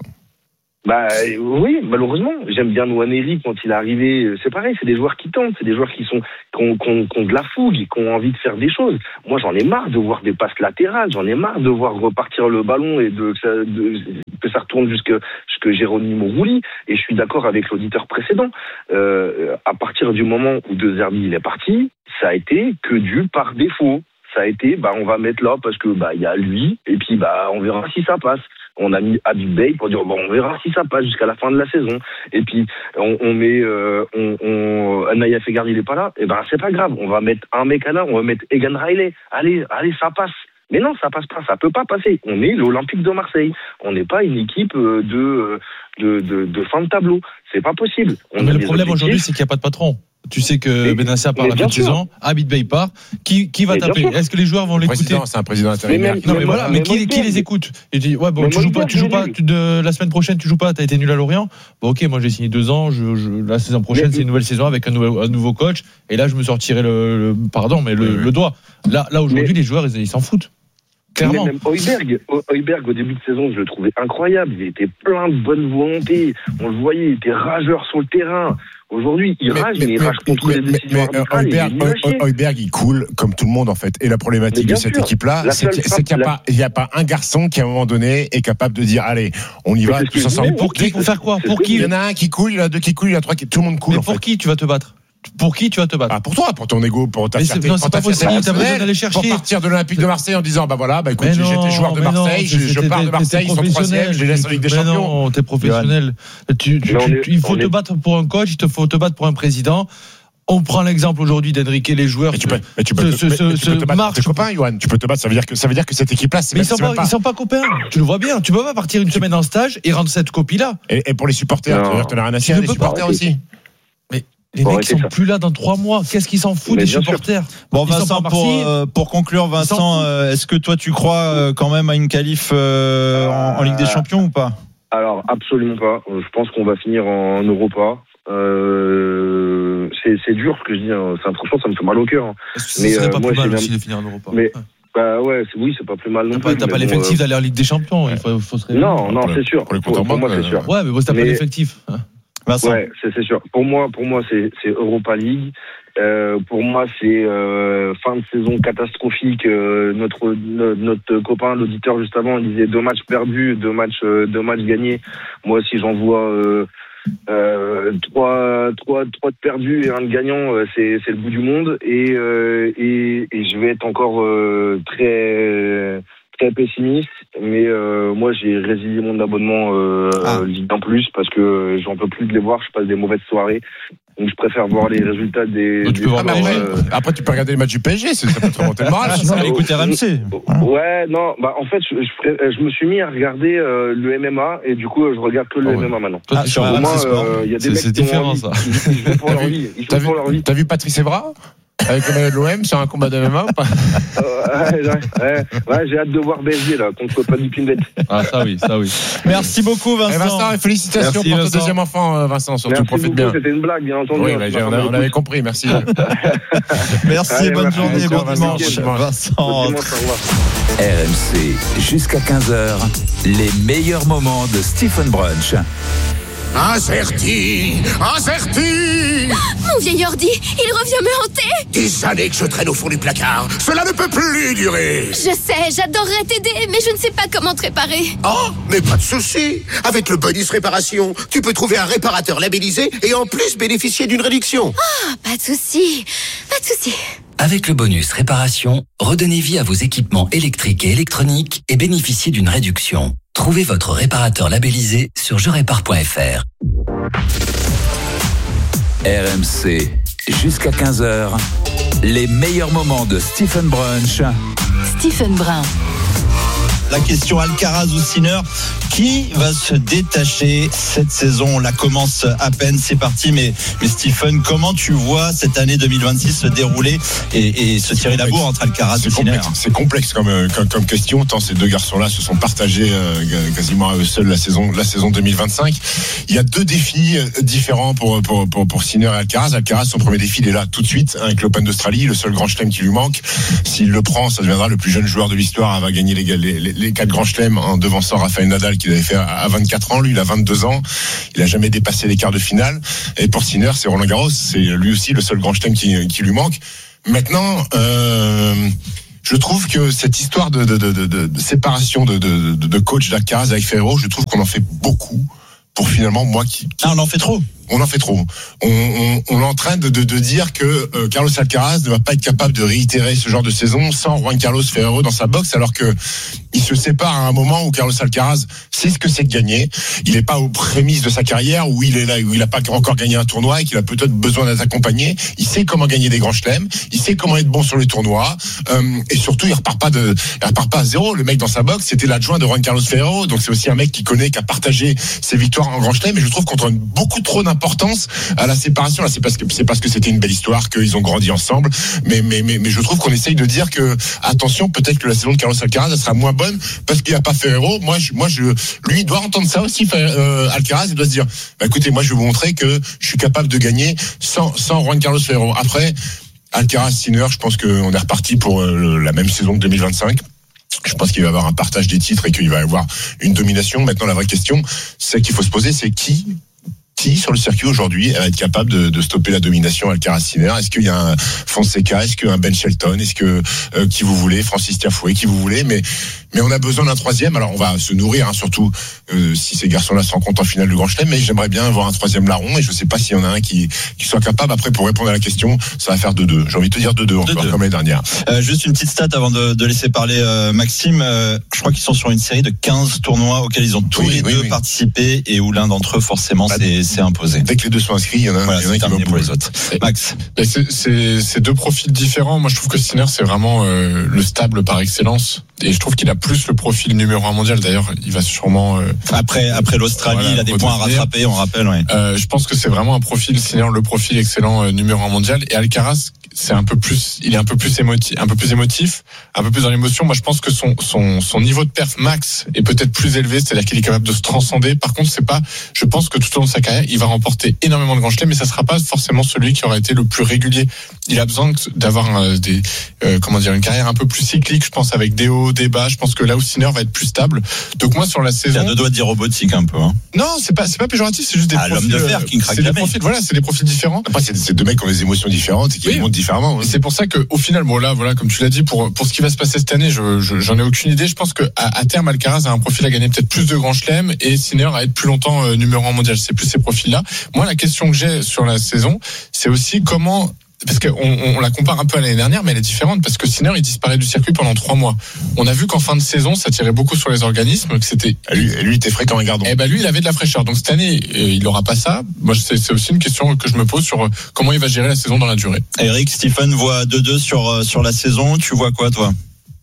Bah oui, malheureusement, j'aime bien Nwaneri quand il est arrivé. C'est pareil, c'est des joueurs qui tentent, c'est des joueurs qui sont qui ont, qui ont, qui ont de la fougue, qui ont envie de faire des choses. Moi, j'en ai marre de voir des passes latérales, j'en ai marre de voir repartir le ballon et de, de, de que ça retourne jusque jusque Geronimo Rulli. Et je suis d'accord avec l'auditeur précédent. Euh, à partir du moment où De Zerbi il est parti, ça a été que du par défaut. Ça a été, bah on va mettre là parce que bah il y a lui et puis bah on verra si ça passe. On a mis Habib Bey pour dire bon on verra si ça passe jusqu'à la fin de la saison. Et puis on, on met euh, on, on Naya Feghardi il est pas là. Et ben c'est pas grave. On va mettre un mec là, on va mettre Egan Riley. Allez allez ça passe. Mais non ça passe pas, ça peut pas passer. On est l'Olympique de Marseille. On n'est pas une équipe de de de, de fin de tableau. C'est pas possible. On mais a le des problème objectifs. aujourd'hui c'est qu'il n'y a pas de patron. Tu sais que mais, Benassia part à la fin de saison, Habib Bey part. Qui, qui va mais taper? Est-ce que les joueurs vont l'écouter? Président, c'est un président intérimaire. Non, mais voilà, mais qui, qui les écoute? Il dit, ouais, bon, mais tu joues pas, tu joues pas, tu, de, la semaine prochaine, tu joues pas, t'as été nul à Lorient. Bon, ok, moi j'ai signé deux ans, je, je, la saison prochaine, mais, c'est une nouvelle saison avec un nouveau, un nouveau coach, et là, je me sortirai le, le pardon, mais le, le doigt. Là, là, aujourd'hui, mais, les joueurs, ils, ils s'en foutent. Clairement. Même Højbjerg, Højbjerg, au début de saison, je le trouvais incroyable. Il était plein de bonne volonté. On le voyait, il était rageur sur le terrain. Aujourd'hui, il mais, rage, mais, mais il rage contre mais, les décisions arbitrales. Højbjerg, il coule comme tout le monde, en fait. Et la problématique de cette sûr, équipe-là, c'est, c'est qu'il n'y a, la... a pas un garçon qui, à un moment donné, est capable de dire, allez, on y va, tous ensemble. Pour qui? Pour faire quoi? Pour qui? Il y en a un qui coule, il y en a deux qui coulent, il y en a trois qui, tout le monde coule. Mais pour qui tu vas te battre? Pour qui tu vas te battre? Ah, pour toi, pour ton ego, pour ta fierté. Non, c'est pas possible, t'as besoin d'aller chercher. Pour partir de l'Olympique de Marseille en disant, bah voilà, bah écoute, non, j'étais joueur de Marseille, non, je, je pars de Marseille, ils sont troisième, je les laisse en Ligue des Champions. Non, t'es professionnel. Tu, tu, tu, il faut te battre pour un coach, il faut te battre pour un président. On prend l'exemple aujourd'hui d'Enrique, les joueurs. Mais tu peux, mais tu peux, se, se, se, tu peux te battre pour tes copains, Yoann. Tu peux te battre, ça veut dire que, ça veut dire que cette équipe-là, c'est mais même, ils sont pas, pas, ils sont pas copains. Tu le vois bien. Tu peux pas partir une semaine en stage et rendre cette copie-là. Et, et pour les supporters, tu veux dire que t'en as rien à cirer, les supporters aussi. Les bon, mecs sont ça. plus là dans trois mois. Qu'est-ce qu'ils s'en foutent des supporters? Bon, Vincent, pour, euh, pour conclure, Vincent, euh, est-ce que toi tu crois euh, quand même à une qualif euh, en, en Ligue des Champions ou pas? Alors, absolument pas. Je pense qu'on va finir en Europa. Euh, c'est, c'est dur ce que je dis. Hein. C'est, franchement, ça me fait mal au cœur. Hein. Est-ce que mais, ce serait euh, pas moi, plus mal aussi même... de finir en Europa? Mais, bah ouais, c'est, oui, c'est pas plus mal non t'as plus. T'as pas bon, l'effectif euh... d'aller en Ligue des Champions. Il faut, faut se réveiller. Non, non, c'est sûr. Pour, pour, pour moi, c'est sûr. Ouais, mais bon, t'as mais... pas l'effectif. Vincent. Ouais, c'est, c'est sûr. Pour moi, pour moi, c'est, c'est Europa League. Euh, pour moi, c'est euh, fin de saison catastrophique. Euh, notre, notre notre copain, l'auditeur juste avant, il disait deux matchs perdus, deux matchs, euh, deux matchs gagnés. Moi, si j'en vois euh, euh, trois, trois, trois de perdus et un de gagnant, euh, c'est, c'est le bout du monde. Et euh, et, et je vais être encore euh, très très pessimiste, mais euh, moi j'ai résilié mon abonnement euh, ah. Ligue un plus parce que j'en peux plus de les voir, je passe des mauvaises soirées. Donc je préfère voir les résultats des. Donc, tu des peux voir euh... Après tu peux regarder les matchs du P S G, ça peut te remonter le moral. Ça va écouter R M C. Ouais, non, bah en fait je, je, je me suis mis à regarder euh, le M M A et du coup je regarde que le oh, M M A maintenant. Ah, sur moi, il euh, y a des mecs c'est qui différent, ont envie, ça. Ils, ils jouent pour leur vie. Ils jouent pour leur vie. T'as vu Patrice Evra avec le maillot de l'O M sur un combat de M M A ou pas? euh, ouais, ouais, ouais, j'ai hâte de voir B S G là contre Paddy Pimlet. Ah ça oui, ça oui. Merci beaucoup Vincent. Et Vincent, et félicitations merci, pour Vincent. ton deuxième enfant, Vincent. Surtout merci profite beaucoup, bien. C'était une blague, bien entendu. Oui, bah, on, a, on avait compris. Merci. Merci, Allez, bonne merci, journée, bon dimanche, Vincent. Bon dimanche, au revoir. R M C jusqu'à quinze heures, les meilleurs moments de Stephen Brunch. Incerti, incerti. Mon vieil ordi, il revient me hanter. Des années que je traîne au fond du placard. Cela ne peut plus durer. Je sais, j'adorerais t'aider, mais je ne sais pas comment te réparer. Oh, mais pas de souci. Avec le bonus réparation, tu peux trouver un réparateur labellisé et en plus bénéficier d'une réduction. Ah, oh, pas de souci, pas de souci. Avec le bonus réparation, redonnez vie à vos équipements électriques et électroniques et bénéficiez d'une réduction. Trouvez votre réparateur labellisé sur je répare point f r. R M C, jusqu'à quinze heures, les meilleurs moments de Stephen Brunch. Stephen Brun. La question Alcaraz ou Sinner, Qui va se détacher cette saison? On la commence à peine, c'est parti. Mais, mais Stephen, comment tu vois cette année deux mille vingt-six se dérouler et, et se tirer la bourre entre Alcaraz et Sinner? C'est complexe comme, comme, comme question, tant ces deux garçons-là se sont partagés euh, quasiment à eux seuls la saison, la saison deux mille vingt-cinq. Il y a deux défis différents pour, pour, pour, pour Sinner et Alcaraz. Alcaraz, son premier défi, il est là tout de suite avec l'Open d'Australie, le seul grand chelem qui lui manque. S'il le prend, ça deviendra le plus jeune joueur de l'histoire à avoir gagné les, les, les, les quatre grands chelems en devançant Rafael Nadal qu'il avait fait à vingt-quatre ans. Lui, il a vingt-deux ans. Il a jamais dépassé les quarts de finale. Et pour Sinner, c'est Roland Garros. C'est lui aussi le seul grand chelem qui, qui lui manque. Maintenant, euh, je trouve que cette histoire de, de, de, de, de séparation de, de, de coach d'Alcaraz avec Ferrero, je trouve qu'on en fait beaucoup pour finalement moi qui, qui... Ah, on en fait trop. On en fait trop. On, on, on est en train de, de, de dire que euh, Carlos Alcaraz ne va pas être capable de réitérer ce genre de saison sans Juan Carlos Ferrero dans sa boxe, alors que il se sépare à un moment où Carlos Alcaraz sait ce que c'est de gagner. Il n'est pas aux prémices de sa carrière où il est là, où il n'a pas encore gagné un tournoi et qu'il a peut-être besoin d'être accompagné. Il sait comment gagner des grands chelems. Il sait comment être bon sur les tournois. Euh, et surtout, il repart pas de, il repart pas à zéro. Le mec dans sa boxe, c'était l'adjoint de Juan Carlos Ferrero. Donc c'est aussi un mec qui connaît, qui a partagé ses victoires en grand chelem. Et je trouve qu'on donne beaucoup trop d'importance à la séparation. Là, c'est parce que c'est parce que c'était une belle histoire qu'ils ont grandi ensemble. Mais mais mais mais je trouve qu'on essaye de dire que attention, peut-être que la saison de Carlos Alcaraz elle sera moins bonne parce qu'il n'y a pas Ferrero. Moi, je, moi, je, lui, il doit entendre ça aussi. Euh, Alcaraz, il doit se dire, bah, écoutez, moi, je vais vous montrer que je suis capable de gagner sans sans Juan Carlos Ferrero. Après, Alcaraz, Sinner, je pense qu'on est reparti pour euh, la même saison que deux mille vingt-cinq. Je pense qu'il va y avoir un partage des titres et qu'il va y avoir une domination. Maintenant, la vraie question, c'est qu'il faut se poser, c'est qui qui sur le circuit aujourd'hui va être capable de, de stopper la domination Alcaraz-Sinner? Est-ce qu'il y a un Fonseca? Est-ce qu'il y a un Ben Shelton? Est-ce que euh, qui vous voulez, Francis Tiafoe, qui vous voulez? Mais mais on a besoin d'un troisième. Alors on va se nourrir, hein, surtout euh, si ces garçons-là se rencontrent en finale du Grand Chelem. Mais j'aimerais bien avoir un troisième larron et je sais pas s'il y en a un qui qui soit capable. Après, pour répondre à la question, ça va faire deux deux. J'ai envie de te dire deux deux encore, comme l'année dernière. Euh, juste une petite stat avant de, de laisser parler euh, Maxime. Euh, je crois qu'ils sont sur une série de quinze tournois auxquels ils ont tous oui, les oui, deux oui. participé et où l'un d'entre eux forcément bah, c'est, c'est imposé. Dès que les deux sont inscrits, il y en a, voilà, il y en a qui vont pour les autres. Max, c'est, c'est, c'est deux profils différents. Moi, je trouve que Sinner c'est vraiment euh, le stable par excellence. Et je trouve qu'il a plus le profil numéro un mondial. D'ailleurs, il va sûrement euh, après après l'Australie, voilà, il a des points à rattraper. On rappelle. Ouais. Euh, je pense que c'est vraiment un profil Sinner, le profil excellent euh, numéro un mondial. Et Alcaraz, c'est un peu plus, il est un peu plus émotif, un peu plus émotif, un peu plus dans l'émotion. Moi, je pense que son son son niveau de perf max est peut-être plus élevé, c'est-à-dire qu'il est capable de se transcender. Par contre, c'est pas. Je pense que tout au long de sa carrière, il va remporter énormément de grands chelems, mais ça sera pas forcément celui qui aura été le plus régulier. Il a besoin d'avoir euh, des euh, comment dire une carrière un peu plus cyclique. Je pense avec des hauts, des bas. Je pense que là où Sinner va être plus stable. Donc moi sur la saison, il y a deux doigts de dire robotique un peu. Hein. Non, c'est pas c'est pas péjoratif, c'est juste des ah, profils. L'homme de fer qui ne craque c'est jamais. Des profils, voilà, c'est des profils différents. Après, c'est, c'est deux mecs qui ont des émotions différentes et qui oui. montent différemment. Hein. Et c'est pour ça que au final, bon là, voilà, comme tu l'as dit, pour pour ce qui va se passer cette année, je, je j'en ai aucune idée. Je pense que à, à terme, Alcaraz a un profil à gagner peut-être plus de grands chelems et Sinner à être plus longtemps euh, numéro un mondial. C'est plus ces profils-là. Moi, la question que j'ai sur la saison, c'est aussi comment. Parce qu'on on la compare un peu à l'année dernière, mais elle est différente parce que Sinner il disparaît du circuit pendant trois mois. On a vu qu'en fin de saison, ça tirait beaucoup sur les organismes, que c'était. Lui, lui il était fréquent et gardon. Eh ben lui, il avait de la fraîcheur. Donc cette année, il n'aura pas ça. Moi, c'est, c'est aussi une question que je me pose sur comment il va gérer la saison dans la durée. Eric, Stephen voit deux deux sur sur la saison. Tu vois quoi, toi?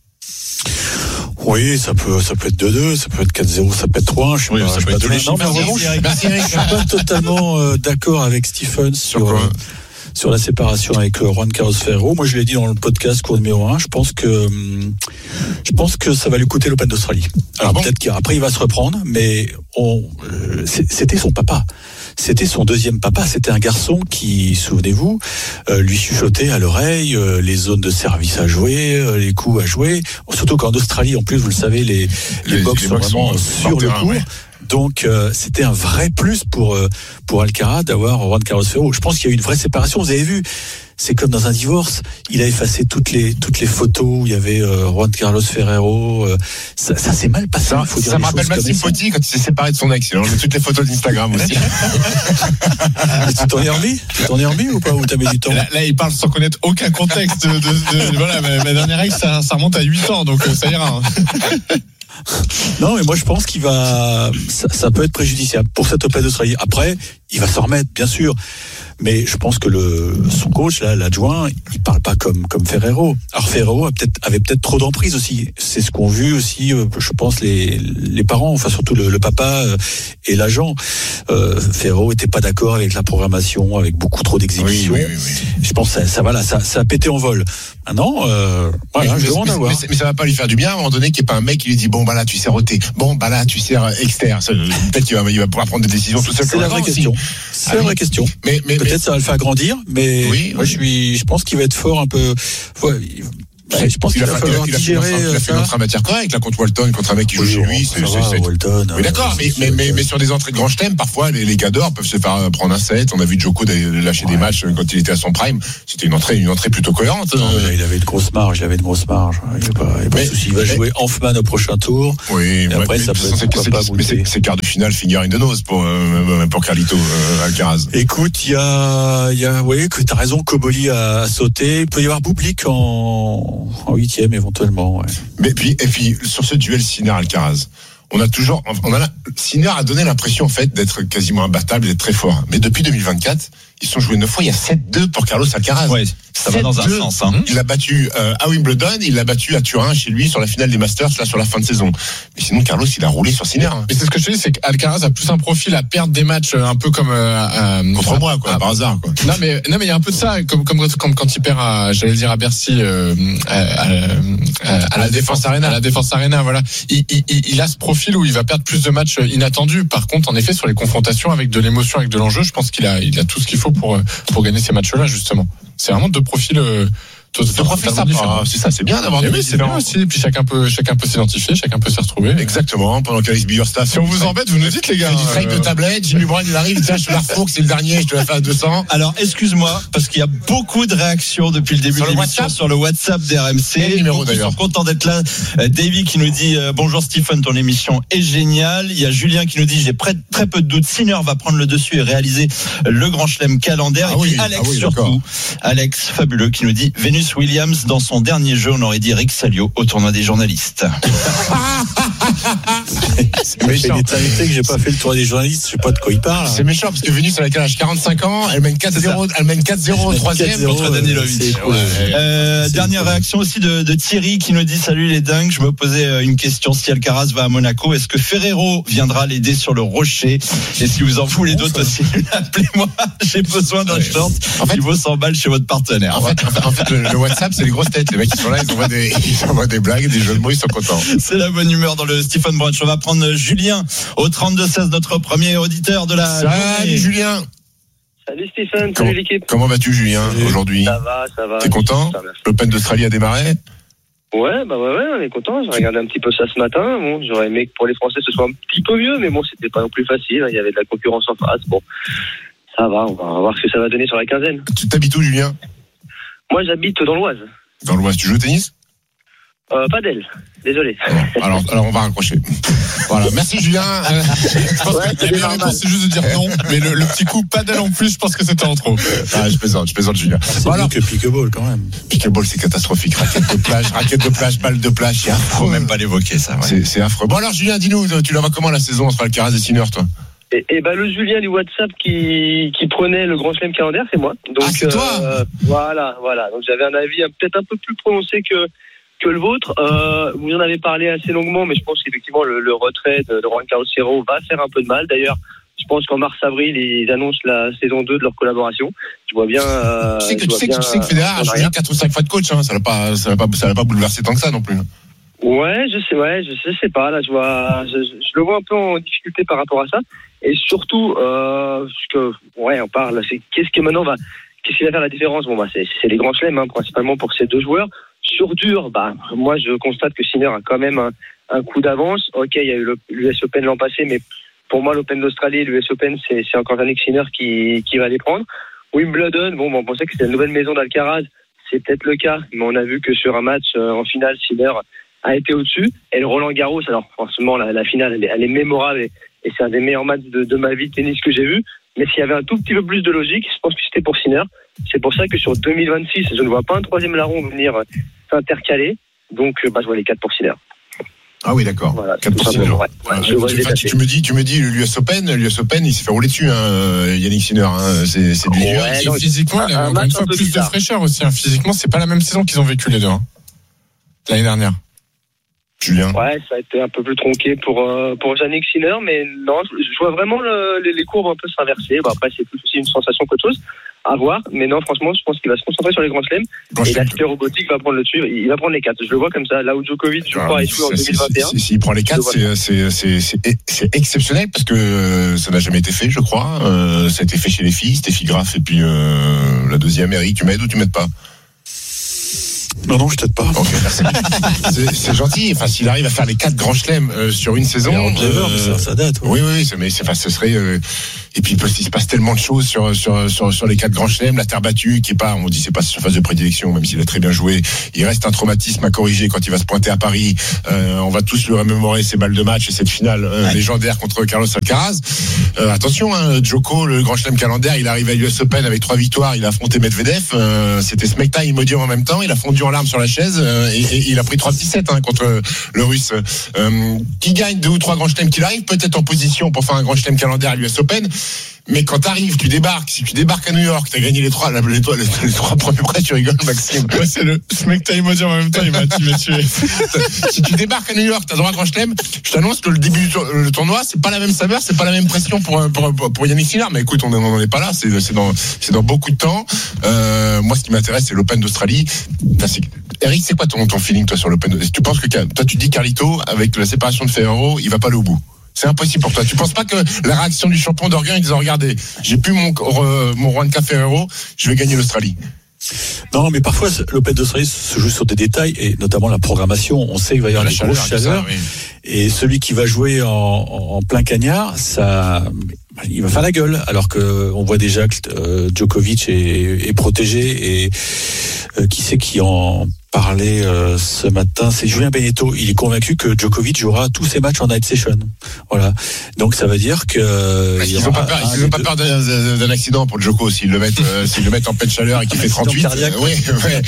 Oui, ça peut, ça peut être deux deux, ça peut être quatre zéro, ça peut être trois un. Je suis oui, pas, ça je peut être pas non, mais vraiment, je, je suis pas totalement euh, d'accord avec Stephen sur. sur sur la séparation avec Juan Carlos Ferrero. Moi, je l'ai dit dans le podcast cours numéro un, je pense que je pense que ça va lui coûter l'Open d'Australie. Alors ah bon peut-être qu'après il va se reprendre, mais on, euh, c'était son papa. C'était son deuxième papa. C'était un garçon qui, souvenez-vous, euh, lui chuchotait à l'oreille euh, les zones de service à jouer, euh, les coups à jouer. Surtout qu'en Australie, en plus, vous le savez, les, les, les box sont vraiment sur le court. Ouais. Donc euh, c'était un vrai plus pour euh, pour Alcaraz d'avoir Juan Carlos Ferrero. Je pense qu'il y a eu une vraie séparation. Vous avez vu, c'est comme dans un divorce. Il a effacé toutes les toutes les photos où il y avait euh, Juan Carlos Ferrero. Euh, ça, ça s'est mal passé. Ça, faut dire ça me rappelle Maxime Potti quand il s'est séparé de son ex. Il a enlevé toutes les photos d'Instagram aussi. Tu t'en es remis Tu t'en es remis ou pas? Ou t'as mis du temps? Là, là, il parle sans connaître aucun contexte. De, de, de, voilà, ma, ma dernière ex, ça, ça remonte à huit ans, donc ça ira. Hein. Non, mais moi je pense qu'il va, ça, ça peut être préjudiciable pour cette Open d'Australie. Après, il va s'en remettre, bien sûr. mais je pense que le son coach là, l'adjoint, il parle pas comme comme Ferrero. Alors Ferrero a peut-être avait peut-être trop d'emprise aussi. C'est ce qu'ont vu aussi, euh, je pense les les parents, enfin surtout le, le papa euh, et l'agent. Euh, Ferrero était pas d'accord avec la programmation, avec beaucoup trop d'exécutions. Oui, oui, oui, oui. Je pense que ça, ça voilà, ça, ça a pété en vol. Maintenant, euh, voilà, mais, je mais, demande mais, à voir. mais, mais ça va pas lui faire du bien à un moment donné qu'il n'y ait pas un mec qui lui dit bon bah là tu sais roter, bon bah là tu sais externe. Peut-être qu'il va, il va pouvoir prendre des décisions tout seul. C'est la vraie question. C'est la vraie question. Mais, mais peut-être mais... ça va le faire grandir, mais oui, moi oui. je suis, je pense qu'il va être fort un peu. Ouais, Ouais, je pense qu'il va falloir digérer. Il a fait une entrée en matière correcte, là, contre Walton, contre un mec qui joue oui, chez lui. C'est, c'est, c'est, c'est... Walton. Oui, d'accord, mais, mais, mais, mais sur des entrées de grand chelem, parfois, les, les gars d'or peuvent se faire prendre un set. On a vu Djoko lâcher ouais. des matchs quand il était à son prime. C'était une entrée, une entrée plutôt cohérente. Non, mais là, il avait de grosses marges, il avait de grosses marges. Il n'y a pas, il y a pas de souci. Il va mais, jouer Hoffman au prochain tour. Oui, et après, mais, ça mais peut c'est, être c'est, pas c'est, mais c'est, c'est quart de finale, finir in the nose pour, euh, pour Carlito euh, Alcaraz. Écoute, il y a, il y a, oui, que t'as raison, Koboli a, a sauté. Il peut y avoir Bublik en, en huitième éventuellement, ouais. Mais puis, et puis, sur ce duel Sinner-Alcaraz, on a toujours, on a, Sinner a donné l'impression, en fait, d'être quasiment imbattable, d'être très fort. Mais depuis deux mille vingt-quatre, ils sont joués neuf fois, il y a sept deux pour Carlos Alcaraz. Ouais, ça va dans un sens, hein. Il l'a battu euh, à Wimbledon, il l'a battu à Turin, chez lui, sur la finale des Masters, là, sur la fin de saison. Mais sinon, Carlos, il a roulé sur Sinner. Hein. Mais c'est ce que je te dis, c'est qu'Alcaraz a plus un profil à perdre des matchs un peu comme, euh, euh, contre moi, quoi, à, par hasard, quoi. Non, mais, non, mais il y a un peu de ça, comme, comme, comme quand il perd à, j'allais dire à Bercy, euh, à, à, à, à la Défense Arena. À la Défense Arena, voilà. Il, il, il a ce profil où il va perdre plus de matchs inattendus. Par contre, en effet, sur les confrontations avec de l'émotion, avec de l'enjeu, je pense qu'il a, il a tout ce qu'il faut pour, pour gagner ces matchs-là, justement. C'est vraiment deux profils, euh, Tout ce profil ça, c'est ça, c'est bien d'avoir des oui, c'est bien aussi. Puis chacun peut, chacun peut s'identifier, chacun peut s'y retrouver. Exactement. Pendant qu'Alex Biggerstaff. Si on vous embête, vous nous dites, les gars. Du trade de tablette, Jimmy Brown, il arrive, tiens, je te la refourque, c'est le dernier, je te la fais à deux cents. Alors, excuse-moi, parce qu'il y a beaucoup de réactions depuis le début sur de l'émission sur le WhatsApp d'R M C. Quel numéro d'ailleurs? Ils sont contents d'être là. Davy qui nous dit, euh, bonjour Stephen, ton émission est géniale. Il y a Julien qui nous dit, j'ai très, très peu de doutes. Sinner va prendre le dessus et réaliser le grand chelem calendaire. Ah et puis oui, Alex ah oui, surtout. d'accord. Alex, fabuleux, qui nous dit, Venus Williams dans son dernier jeu, on aurait dit Rick Salio au tournoi des journalistes. C'est méchant. C'est l'éternité que j'ai pas fait le tournoi des journalistes, je sais pas de quoi il parle. C'est méchant parce que Venus, elle a quel âge? quarante-cinq ans, elle mène quatre zéro, elle mène quatre zéro au troisième contre Danilovic. Ouais, euh, dernière cool. réaction aussi de, de Thierry qui nous dit salut les dingues, je me posais une question, si Alcaraz va à Monaco, est-ce que Ferrero viendra l'aider sur le rocher? Et si vous en voulez d'autres aussi, appelez-moi, j'ai besoin d'un ouais. short en fait, qui vaut cent balles chez votre partenaire. En fait, en fait, en fait le, le WhatsApp, c'est les grosses têtes. Les mecs qui sont là, ils envoient des, ils envoient des blagues, des jeux de mots, ils sont contents. C'est la bonne humeur dans le Stephen Brunch. On va prendre Julien au trente-deux seize, notre premier auditeur de la Salut journée. Julien. Salut Stephen, comment, salut l'équipe. Comment vas-tu Julien aujourd'hui? Ça va, ça va. T'es content? L'Open d'Australie a démarré? Ouais, bah ouais, ouais, on est content. J'ai regardé un petit peu ça ce matin. Bon, j'aurais aimé que pour les Français ce soit un petit peu mieux, mais bon, c'était pas non plus facile. Il y avait de la concurrence en face. Bon, ça va, on va voir ce que ça va donner sur la quinzaine. Tu t'habites où Julien? Moi, j'habite dans l'Oise. Dans l'Oise, tu joues au tennis? Euh, pas d'elle, désolé. Alors, alors, on va raccrocher. Voilà, merci Julien. Euh, je pense ouais, que la meilleure réponse, c'est juste de dire non, mais le, le petit coup, pas d'elle en plus, je pense que c'était en trop. Ah, je plaisante, je plaisante Julien. C'est bon, alors que pickleball quand même. Pickleball, c'est catastrophique. Raquette de plage, raquette de plage, balle de plage, c'est affreux. Faut même pas l'évoquer, ça. Ouais. C'est, c'est affreux. Bon, alors Julien, dis-nous, tu la vois comment la saison entre Alcaraz et Sinner, toi? Et, et ben le Julien du WhatsApp qui qui prenait le Grand Chelem calendaire, c'est moi. Donc ah, c'est toi euh, voilà, voilà. Donc j'avais un avis peut-être un peu plus prononcé que que le vôtre. Euh, vous en avez parlé assez longuement, mais je pense qu'effectivement le, le retrait de, de Juan Carlos Ferrero va faire un peu de mal. D'ailleurs, je pense qu'en mars-avril, ils annoncent la saison deux de leur collaboration. Je vois bien. Euh, tu sais que tu sais que, tu sais que Federer a changé quatre ou cinq fois de coach. Hein. Ça l'a pas, ça l'a pas, ça l'a pas bouleversé tant que ça non plus. Ouais, je sais, ouais, je, je sais pas. Là, je vois, je, je le vois un peu en difficulté par rapport à ça. Et surtout, euh, ce que, ouais, on parle, c'est qu'est-ce que maintenant va, qu'est-ce qui va faire la différence? Bon, bah, c'est, c'est les grands chelems, hein, principalement pour ces deux joueurs. Sur dur, bah, moi, je constate que Sinner a quand même un, un coup d'avance. Ok, il y a eu l'U S Open l'an passé, mais pour moi, l'Open d'Australie et l'U S Open, c'est, c'est encore Yannick Sinner qui, qui va les prendre. Wimbledon, bon, on pensait que c'était la nouvelle maison d'Alcaraz. C'est peut-être le cas, mais on a vu que sur un match euh, en finale, Sinner a été au-dessus. Et le Roland Garros, alors, forcément, la, la finale, elle est, elle est mémorable et, et c'est un des meilleurs matchs de, de ma vie de tennis que j'ai vu. Mais s'il y avait un tout petit peu plus de logique, je pense que c'était pour Sinner. C'est pour ça que sur deux mille vingt-six, je ne vois pas un troisième larron venir s'intercaler. Donc, bah, je vois les quatre pour Sinner. Ah oui, d'accord. Voilà, quatre pour Sinner. ouais. Voilà. Je vois tu, les enfin, tu, tu me dis, tu me dis, l'U S Open, l'U S Open, il s'est fait rouler dessus, hein, Yannick Sinner. Hein, c'est, c'est du ouais, dur. et physiquement, il a encore une fois plus bizarre. de fraîcheur aussi. Hein. Physiquement, c'est pas la même saison qu'ils ont vécu les deux. Hein. L'année dernière. Julien. Ouais, ça a été un peu plus tronqué pour euh, pour Yannick Sinner, mais non, je, je vois vraiment le, les, les courbes un peu s'inverser. Bon, après, c'est plus aussi une sensation qu'autre chose à voir, mais non, franchement, je pense qu'il va se concentrer sur les grands chelems et l'aspect robotique va prendre le dessus. Il va prendre les quatre. Je le vois comme ça. Là où Djokovic, je crois, a échoué en deux mille vingt et un. S'il prend les quatre, c'est, c'est, c'est, c'est, c'est exceptionnel parce que ça n'a jamais été fait, je crois. Euh, ça a été fait chez les filles, Steffi Graf et puis euh, la deuxième, Eric, tu m'aides ou tu m'aides pas? Non, non, je t'aide pas. Okay, merci. c'est, c'est gentil. Enfin, s'il arrive à faire les quatre grands chelems euh, sur une saison, euh, mais ça, ça date. Ouais. Oui, oui, oui. Mais c'est, enfin, ce serait. Euh, et puis, il se passe tellement de choses sur sur sur, sur les quatre grands chelems. La terre battue, qui est pas, on dit, c'est pas sa surface de prédilection, même s'il a très bien joué. Il reste un traumatisme à corriger quand il va se pointer à Paris. Euh, on va tous lui remémorer ses balles de match et cette finale euh, ouais. légendaire contre Carlos Alcaraz. Euh, attention, hein, Djoko, le grand chelem calendaire, il arrive à l'U S Open avec trois victoires. Il a affronté Medvedev. Euh, c'était Smekta et Imodium en même temps. Il a fondu en larmes sur la chaise euh, et, et il a pris trois dix-sept hein, contre le, le Russe. Euh, qui gagne deux ou trois grands chelems qu'il arrive peut-être en position pour faire un grand chelem calendaire à l'U S Open. Mais quand t'arrives, tu débarques, si tu débarques à New York, t'as gagné les trois, les, les, les, les trois premiers prêts, tu rigoles, Maxime. Ouais, c'est le mec t'as émotion en même temps, il m'a tué. Si tu débarques à New York, t'as droit à grand chelem, je t'annonce que le début du tour, le tournoi, c'est pas la même saveur, c'est pas la même pression pour, pour, pour, pour Yannick Sinner. Mais écoute, on n'en est pas là, c'est, c'est dans, c'est dans beaucoup de temps. Euh, moi, ce qui m'intéresse, c'est l'Open d'Australie. Enfin, c'est, Eric, c'est quoi ton, ton feeling, toi, sur l'Open? Tu penses que, toi, tu dis Carlito, avec la séparation de Ferrero, il va pas aller au bout? C'est impossible pour toi. Tu penses pas que la réaction du champion d'Orgueil en disant regardez, j'ai plus mon euh, mon Juan Ferrero, je vais gagner l'Australie. Non, mais parfois l'Open d'Australie se joue sur des détails et notamment la programmation. On sait qu'il va y avoir la grosses chaleurs oui. Et celui qui va jouer en, en plein cagnard, ça, il va faire la gueule. Alors que on voit déjà que euh, Djokovic est, est protégé et euh, qui c'est qui en parlait euh, ce matin, c'est Julien Benetto. Il est convaincu que Djokovic jouera tous ses matchs en night session. Voilà. Donc ça veut dire que ils n'ont pas peur, ils ont pas peur d'un, d'un accident pour Djoko s'ils le mettent, euh, s'ils le mettent en pleine chaleur et qu'il fait trente-huit. Euh, oui, ouais.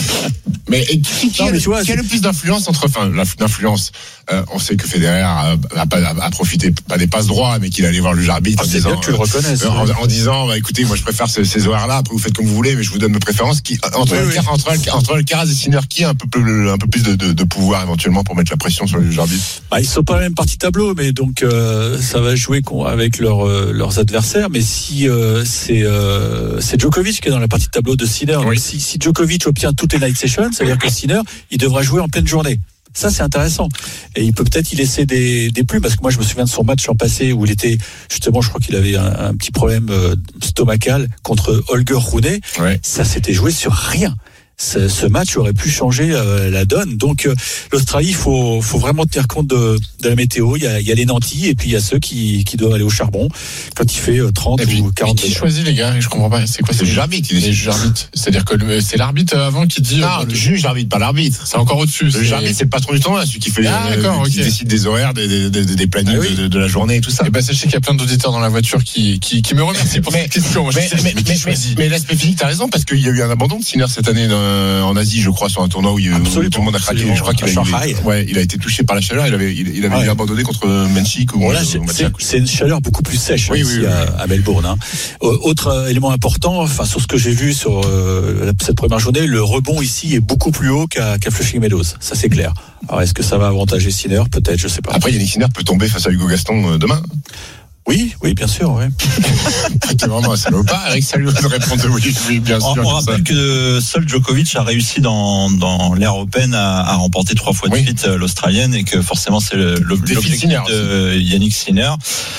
Mais et, qui, qui, non, a, mais tu vois, qui a le plus d'influence entre, enfin, l'influence. Euh, on sait que Federer a, a, a, a profité pas des passes droits, mais qu'il allait voir le arbitre ah, en disant, bien que tu le reconnaisses, euh, en, en disant, bah écoutez, moi je préfère ces, ces horaires-là. Après vous faites comme vous voulez, mais je vous donne mes préférences. Qui entre oui, Alcaraz, oui. entre, entre Alcaraz et Sinner, qui a un peu plus, un peu plus de, de, de pouvoir éventuellement pour mettre la pression sur les arbitres? Bah, ils sont pas la même partie tableau, mais donc euh, ça va jouer avec leur, euh, leurs adversaires. Mais si euh, c'est euh, c'est Djokovic qui est dans la partie de tableau de Sinner, oui. si, si Djokovic obtient toutes les night sessions, ça veut dire que Sinner il devra jouer en pleine journée. Ça, c'est intéressant. Et il peut peut-être y laisser des, des plumes, parce que moi, je me souviens de son match l'an passé où il était, justement, je crois qu'il avait un, un petit problème euh, stomacal contre Holger Rune. Ouais. Ça s'était joué sur rien. Ce, ce match aurait pu changer euh, la donne. Donc euh, l'Australie, il faut, faut vraiment tenir compte de, de la météo. Il y, a, il y a les nantis et puis il y a ceux qui, qui doivent aller au charbon quand il fait euh, trente puis, ou quarante. Qui choisit les gars? Je comprends pas. C'est quoi? C'est le juge arbitre qui décide. Le juge arbitre. C'est-à-dire que le, c'est l'arbitre avant qui dit. Non, euh, le juge arbitre, pas l'arbitre. C'est encore au-dessus. Le juge arbitre, c'est le patron du tournoi, celui qui fait ah, les, euh, qui okay. décide des horaires, des, des, des, des plannings ah, oui. de, de la journée et tout ça. Et ben sachez qu'il y a plein d'auditeurs dans la voiture qui, qui, qui me remercient pour mais, cette question. Moi, mais, je sais, mais, mais, mais, mais l'aspect physique, t'as raison, parce qu'il y a eu un abandon de Sinner cette année en Asie, je crois, sur un tournoi où, il, où tout le monde a craqué. Je crois qu'il a, il, ouais, il a été touché par la chaleur. Il avait, il, il avait ah ouais. abandonné contre Menchik. Bon, là, c'est, c'est, c'est une chaleur beaucoup plus sèche oui, ici oui, oui, à, oui. à Melbourne. Hein. Autre élément important, enfin sur ce que j'ai vu sur euh, cette première journée, le rebond ici est beaucoup plus haut qu'à, qu'à Flushing Meadows. Ça c'est clair. Alors est-ce que ça va avantager Sinner? Peut-être, je sais pas. Après, Yannick Sinner peut tomber face à Hugo Gaston demain. Oui, oui, bien sûr, oui. T'es vraiment un salopard, Eric, salut de répondre oui, oui, bien sûr. On, on rappelle ça. Que seul Djokovic a réussi dans, dans l'ère Open à, à remporter trois fois de oui. suite l'Australienne et que forcément c'est le, l'objectif de Yannick Sinner.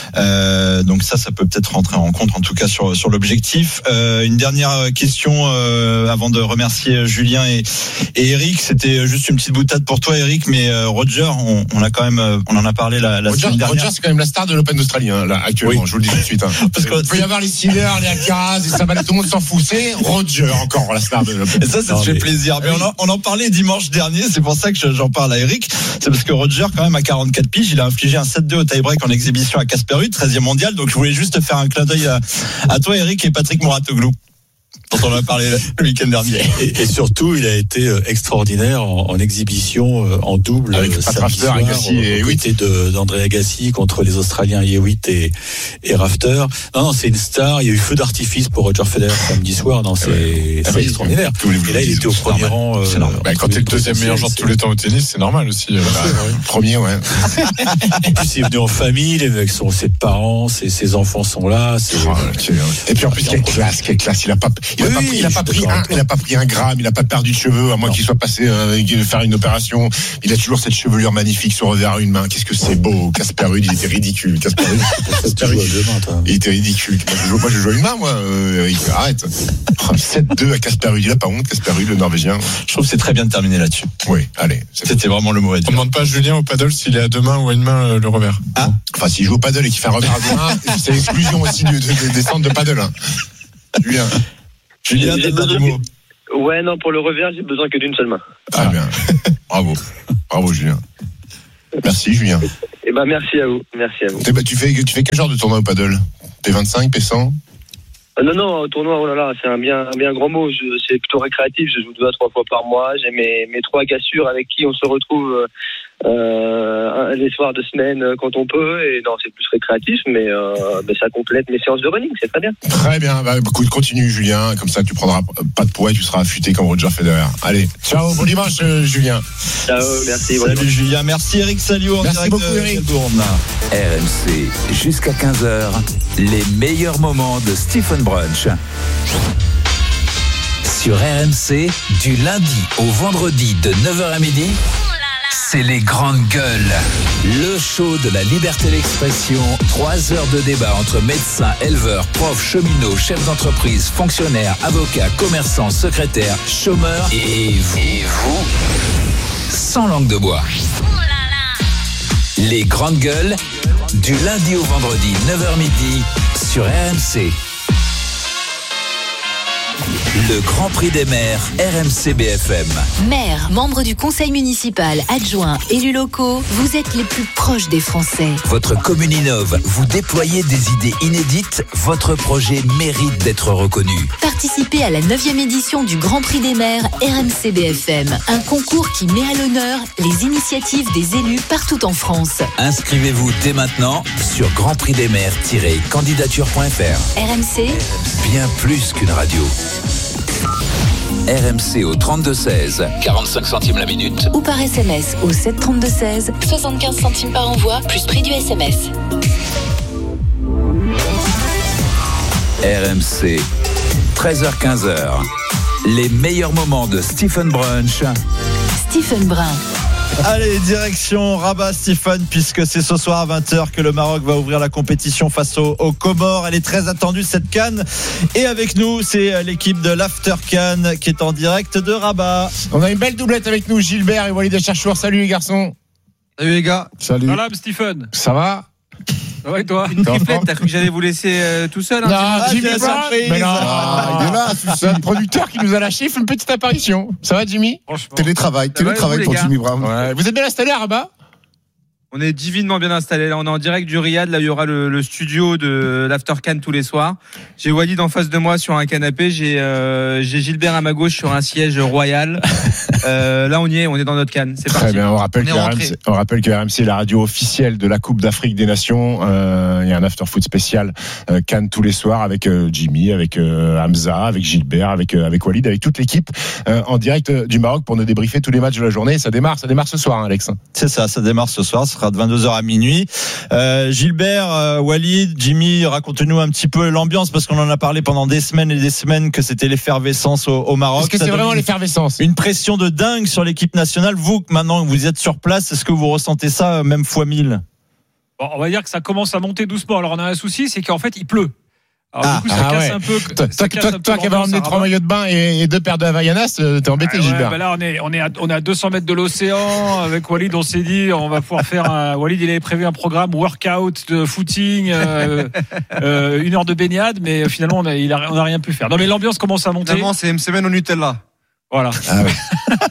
Euh, donc ça, ça peut peut-être rentrer en compte, en tout cas sur, sur l'objectif. Euh, une dernière question euh, avant de remercier Julien et, et Eric. C'était juste une petite boutade pour toi, Eric, mais euh, Roger, on, on a quand même, on en a parlé la, la Roger, semaine dernière. Roger, c'est quand même la star de l'Open d'Australie. Hein. Là, actuellement, oui. je vous le dis tout de suite. Hein. Parce qu'il peut y avoir les Sinner, les Alcaraz, et ça va, tout le monde s'en fout. C'est Roger encore la star de l'Open. Et ça, ça te fait mais... plaisir. Mais on en, on en parlait dimanche dernier. C'est pour ça que j'en parle à Eric. C'est parce que Roger, quand même, à quarante-quatre piges, il a infligé un sept deux au tie-break en exhibition à Casper Ruud, treizième mondial. Donc je voulais juste faire un clin d'œil à, à toi, Eric, et Patrick Mouratoglou. dont on a parlé le week-end dernier. Et, et surtout, il a été extraordinaire en, en exhibition, en double. Avec Pat Rafter, Agassi et Hewitt. De, d'André Agassi contre les Australiens Hewitt et, et Rafter. Non, non, c'est une star. Il y a eu feu d'artifice pour Roger Federer samedi soir. Non, c'est, ouais. c'est ah, extraordinaire. Oui, et là, il était au premier rang. Euh, bah, quand t'es le deuxième meilleur joueur de tous les temps au tennis, c'est normal aussi. Euh, bah, oui. Premier, ouais. Et puis, c'est venu en famille, avec son, ses parents, ses, ses enfants sont là. C'est... Oh, okay. Et puis, en plus, quelle classe, quelle classe. Il a pas, il a oui, pas pris, il a pas pris un, il a pas pris un gramme, il a pas perdu de cheveux, à moins non. qu'il soit passé, euh, faire une opération. Il a toujours cette chevelure magnifique sur revers une main. Qu'est-ce que c'est beau. Casper Ruud, il était ridicule. Casper Ruud, il était ridicule. Moi, je joue, moi, je joue une main, moi, euh, Eric. Arrête. sept deux à Casper Ruud. Il a pas honte, Casper Ruud, le Norvégien. Je trouve que c'est très bien de terminer là-dessus. Oui, allez. C'était vraiment le mot à dire. On demande pas à Julien au paddle s'il est à deux mains ou à une main, euh, le revers. Ah. Enfin, s'il joue au paddle et qu'il fait un revers à deux mains, c'est l'exclusion aussi de, de, de, des centres de paddle, hein. Julien. Julien, t'as pas de mots. Ouais, non, pour le revers, j'ai besoin que d'une seule main. Ah, bien. Bravo. Bravo, Julien. Merci, Julien. Eh ben, merci à vous. Merci à vous. Bah, tu fais, tu fais quel genre de tournoi au paddle? P vingt-cinq, P cent? euh, Non, non, tournoi, oh là là, c'est un bien, un bien grand mot. Je, c'est plutôt récréatif. Je joue deux à trois fois par mois. J'ai mes, mes trois gars sûrs avec qui on se retrouve euh, les soirs de semaine quand on peut. Et non, c'est plus récréatif, mais, euh, mais ça complète mes séances de running. C'est très bien. Très bien. Bah, écoute, continue, Julien. Comme ça, tu prendras pas de poids et tu seras affûté comme Roger Federer. Allez, ciao. Bon dimanche, euh, Julien. Ciao, merci. Salut, bon Julien. Merci, Eric Salio. En merci direct beaucoup, de Eric. R M C, jusqu'à quinze heures, les meilleurs moments de Stephen Brunch. Sur R M C, du lundi au vendredi de neuf heures à midi, c'est les grandes gueules. Le show de la liberté d'expression. Trois heures de débat entre médecins, éleveurs, profs, cheminots, chefs d'entreprise, fonctionnaires, avocats, commerçants, secrétaires, chômeurs et vous. Et vous sans langue de bois. Les grandes gueules, du lundi au vendredi, neuf heures midi, sur R M C. Le Grand Prix des maires, R M C B F M. Maires, membres du conseil municipal, adjoints, élus locaux, vous êtes les plus proches des Français. Votre commune innove, vous déployez des idées inédites, votre projet mérite d'être reconnu. Participez à la neuvième édition du Grand Prix des maires R M C B F M, un concours qui met à l'honneur les initiatives des élus partout en France. Inscrivez-vous dès maintenant sur grand prix des maires tiret candidature point f r. R M C, bien plus qu'une radio. R M C au trente-deux seize, quarante-cinq centimes la minute. Ou par S M S au sept trente-deux seize, soixante-quinze centimes par envoi, plus prix du S M S. R M C, treize heures quinze, les meilleurs moments de Stephen Brunch. Stephen Brun. Allez, direction Rabat, Stephen, puisque c'est ce soir à vingt heures que le Maroc va ouvrir la compétition face aux, aux Comores. Elle est très attendue, cette CAN. Et avec nous, c'est l'équipe de l'After CAN qui est en direct de Rabat. On a une belle doublette avec nous, Gilbert et Walid Cherchour. Salut les garçons. Salut les gars. Salut. Salam Stephen. Ça va? Ouais, toi. Une triplette, t'as cru que j'allais vous laisser euh, tout seul? Hein, non, ah, Jimmy Brown. Mais non, ah, il est là. C'est un producteur qui nous a lâché. Il fait une petite apparition. Ça va, Jimmy? Télétravail, télétravail vous, pour Jimmy Brown. Ouais. Vous êtes bien installé à Rabat? On est divinement bien installé. Là, on est en direct du Riyad. Là, il y aura le, le studio de l'After Can tous les soirs. J'ai Walid en face de moi sur un canapé. J'ai, euh, j'ai Gilbert à ma gauche sur un siège royal. Euh, là, on y est. On est dans notre Can. C'est parti. Très bien. On rappelle, on que R M C, on rappelle que R M C est la radio officielle de la Coupe d'Afrique des Nations. Euh, il y a un After Foot spécial euh, Can tous les soirs avec euh, Jimmy, avec euh, Hamza, avec Gilbert, avec euh, avec Walid, avec toute l'équipe euh, en direct euh, du Maroc pour nous débriefer tous les matchs de la journée. Ça démarre. Ça démarre ce soir, hein, Alex. C'est ça. Ça démarre ce soir. Ce sera de vingt-deux heures à minuit. Euh, Gilbert, euh, Walid, Jimmy, racontez-nous un petit peu l'ambiance parce qu'on en a parlé pendant des semaines et des semaines que c'était l'effervescence au, au Maroc. Est-ce que ça c'est vraiment une, l'effervescence? Une pression de dingue sur l'équipe nationale. Vous, maintenant que vous êtes sur place, est-ce que vous ressentez ça même fois mille? Bon, on va dire que ça commence à monter doucement. Alors on a un souci, c'est qu'en fait il pleut. Alors ah, du coup ça ah casse ouais. un peu. Toi, toi, toi, toi qui avais emmené trois maillots de bain et, et deux paires de Havaianas, t'es embêté, ah ouais, Gilbert. Bah là on est on est à, on est à deux cents mètres de l'océan. Avec Walid, on s'est dit on va pouvoir faire un. Walid, il avait prévu un programme workout de footing, euh, euh, une heure de baignade, mais finalement on a, il a, on a rien pu faire. Non mais l'ambiance commence à monter. Finalement, c'est une semaine au Nutella. Voilà. Ah ouais.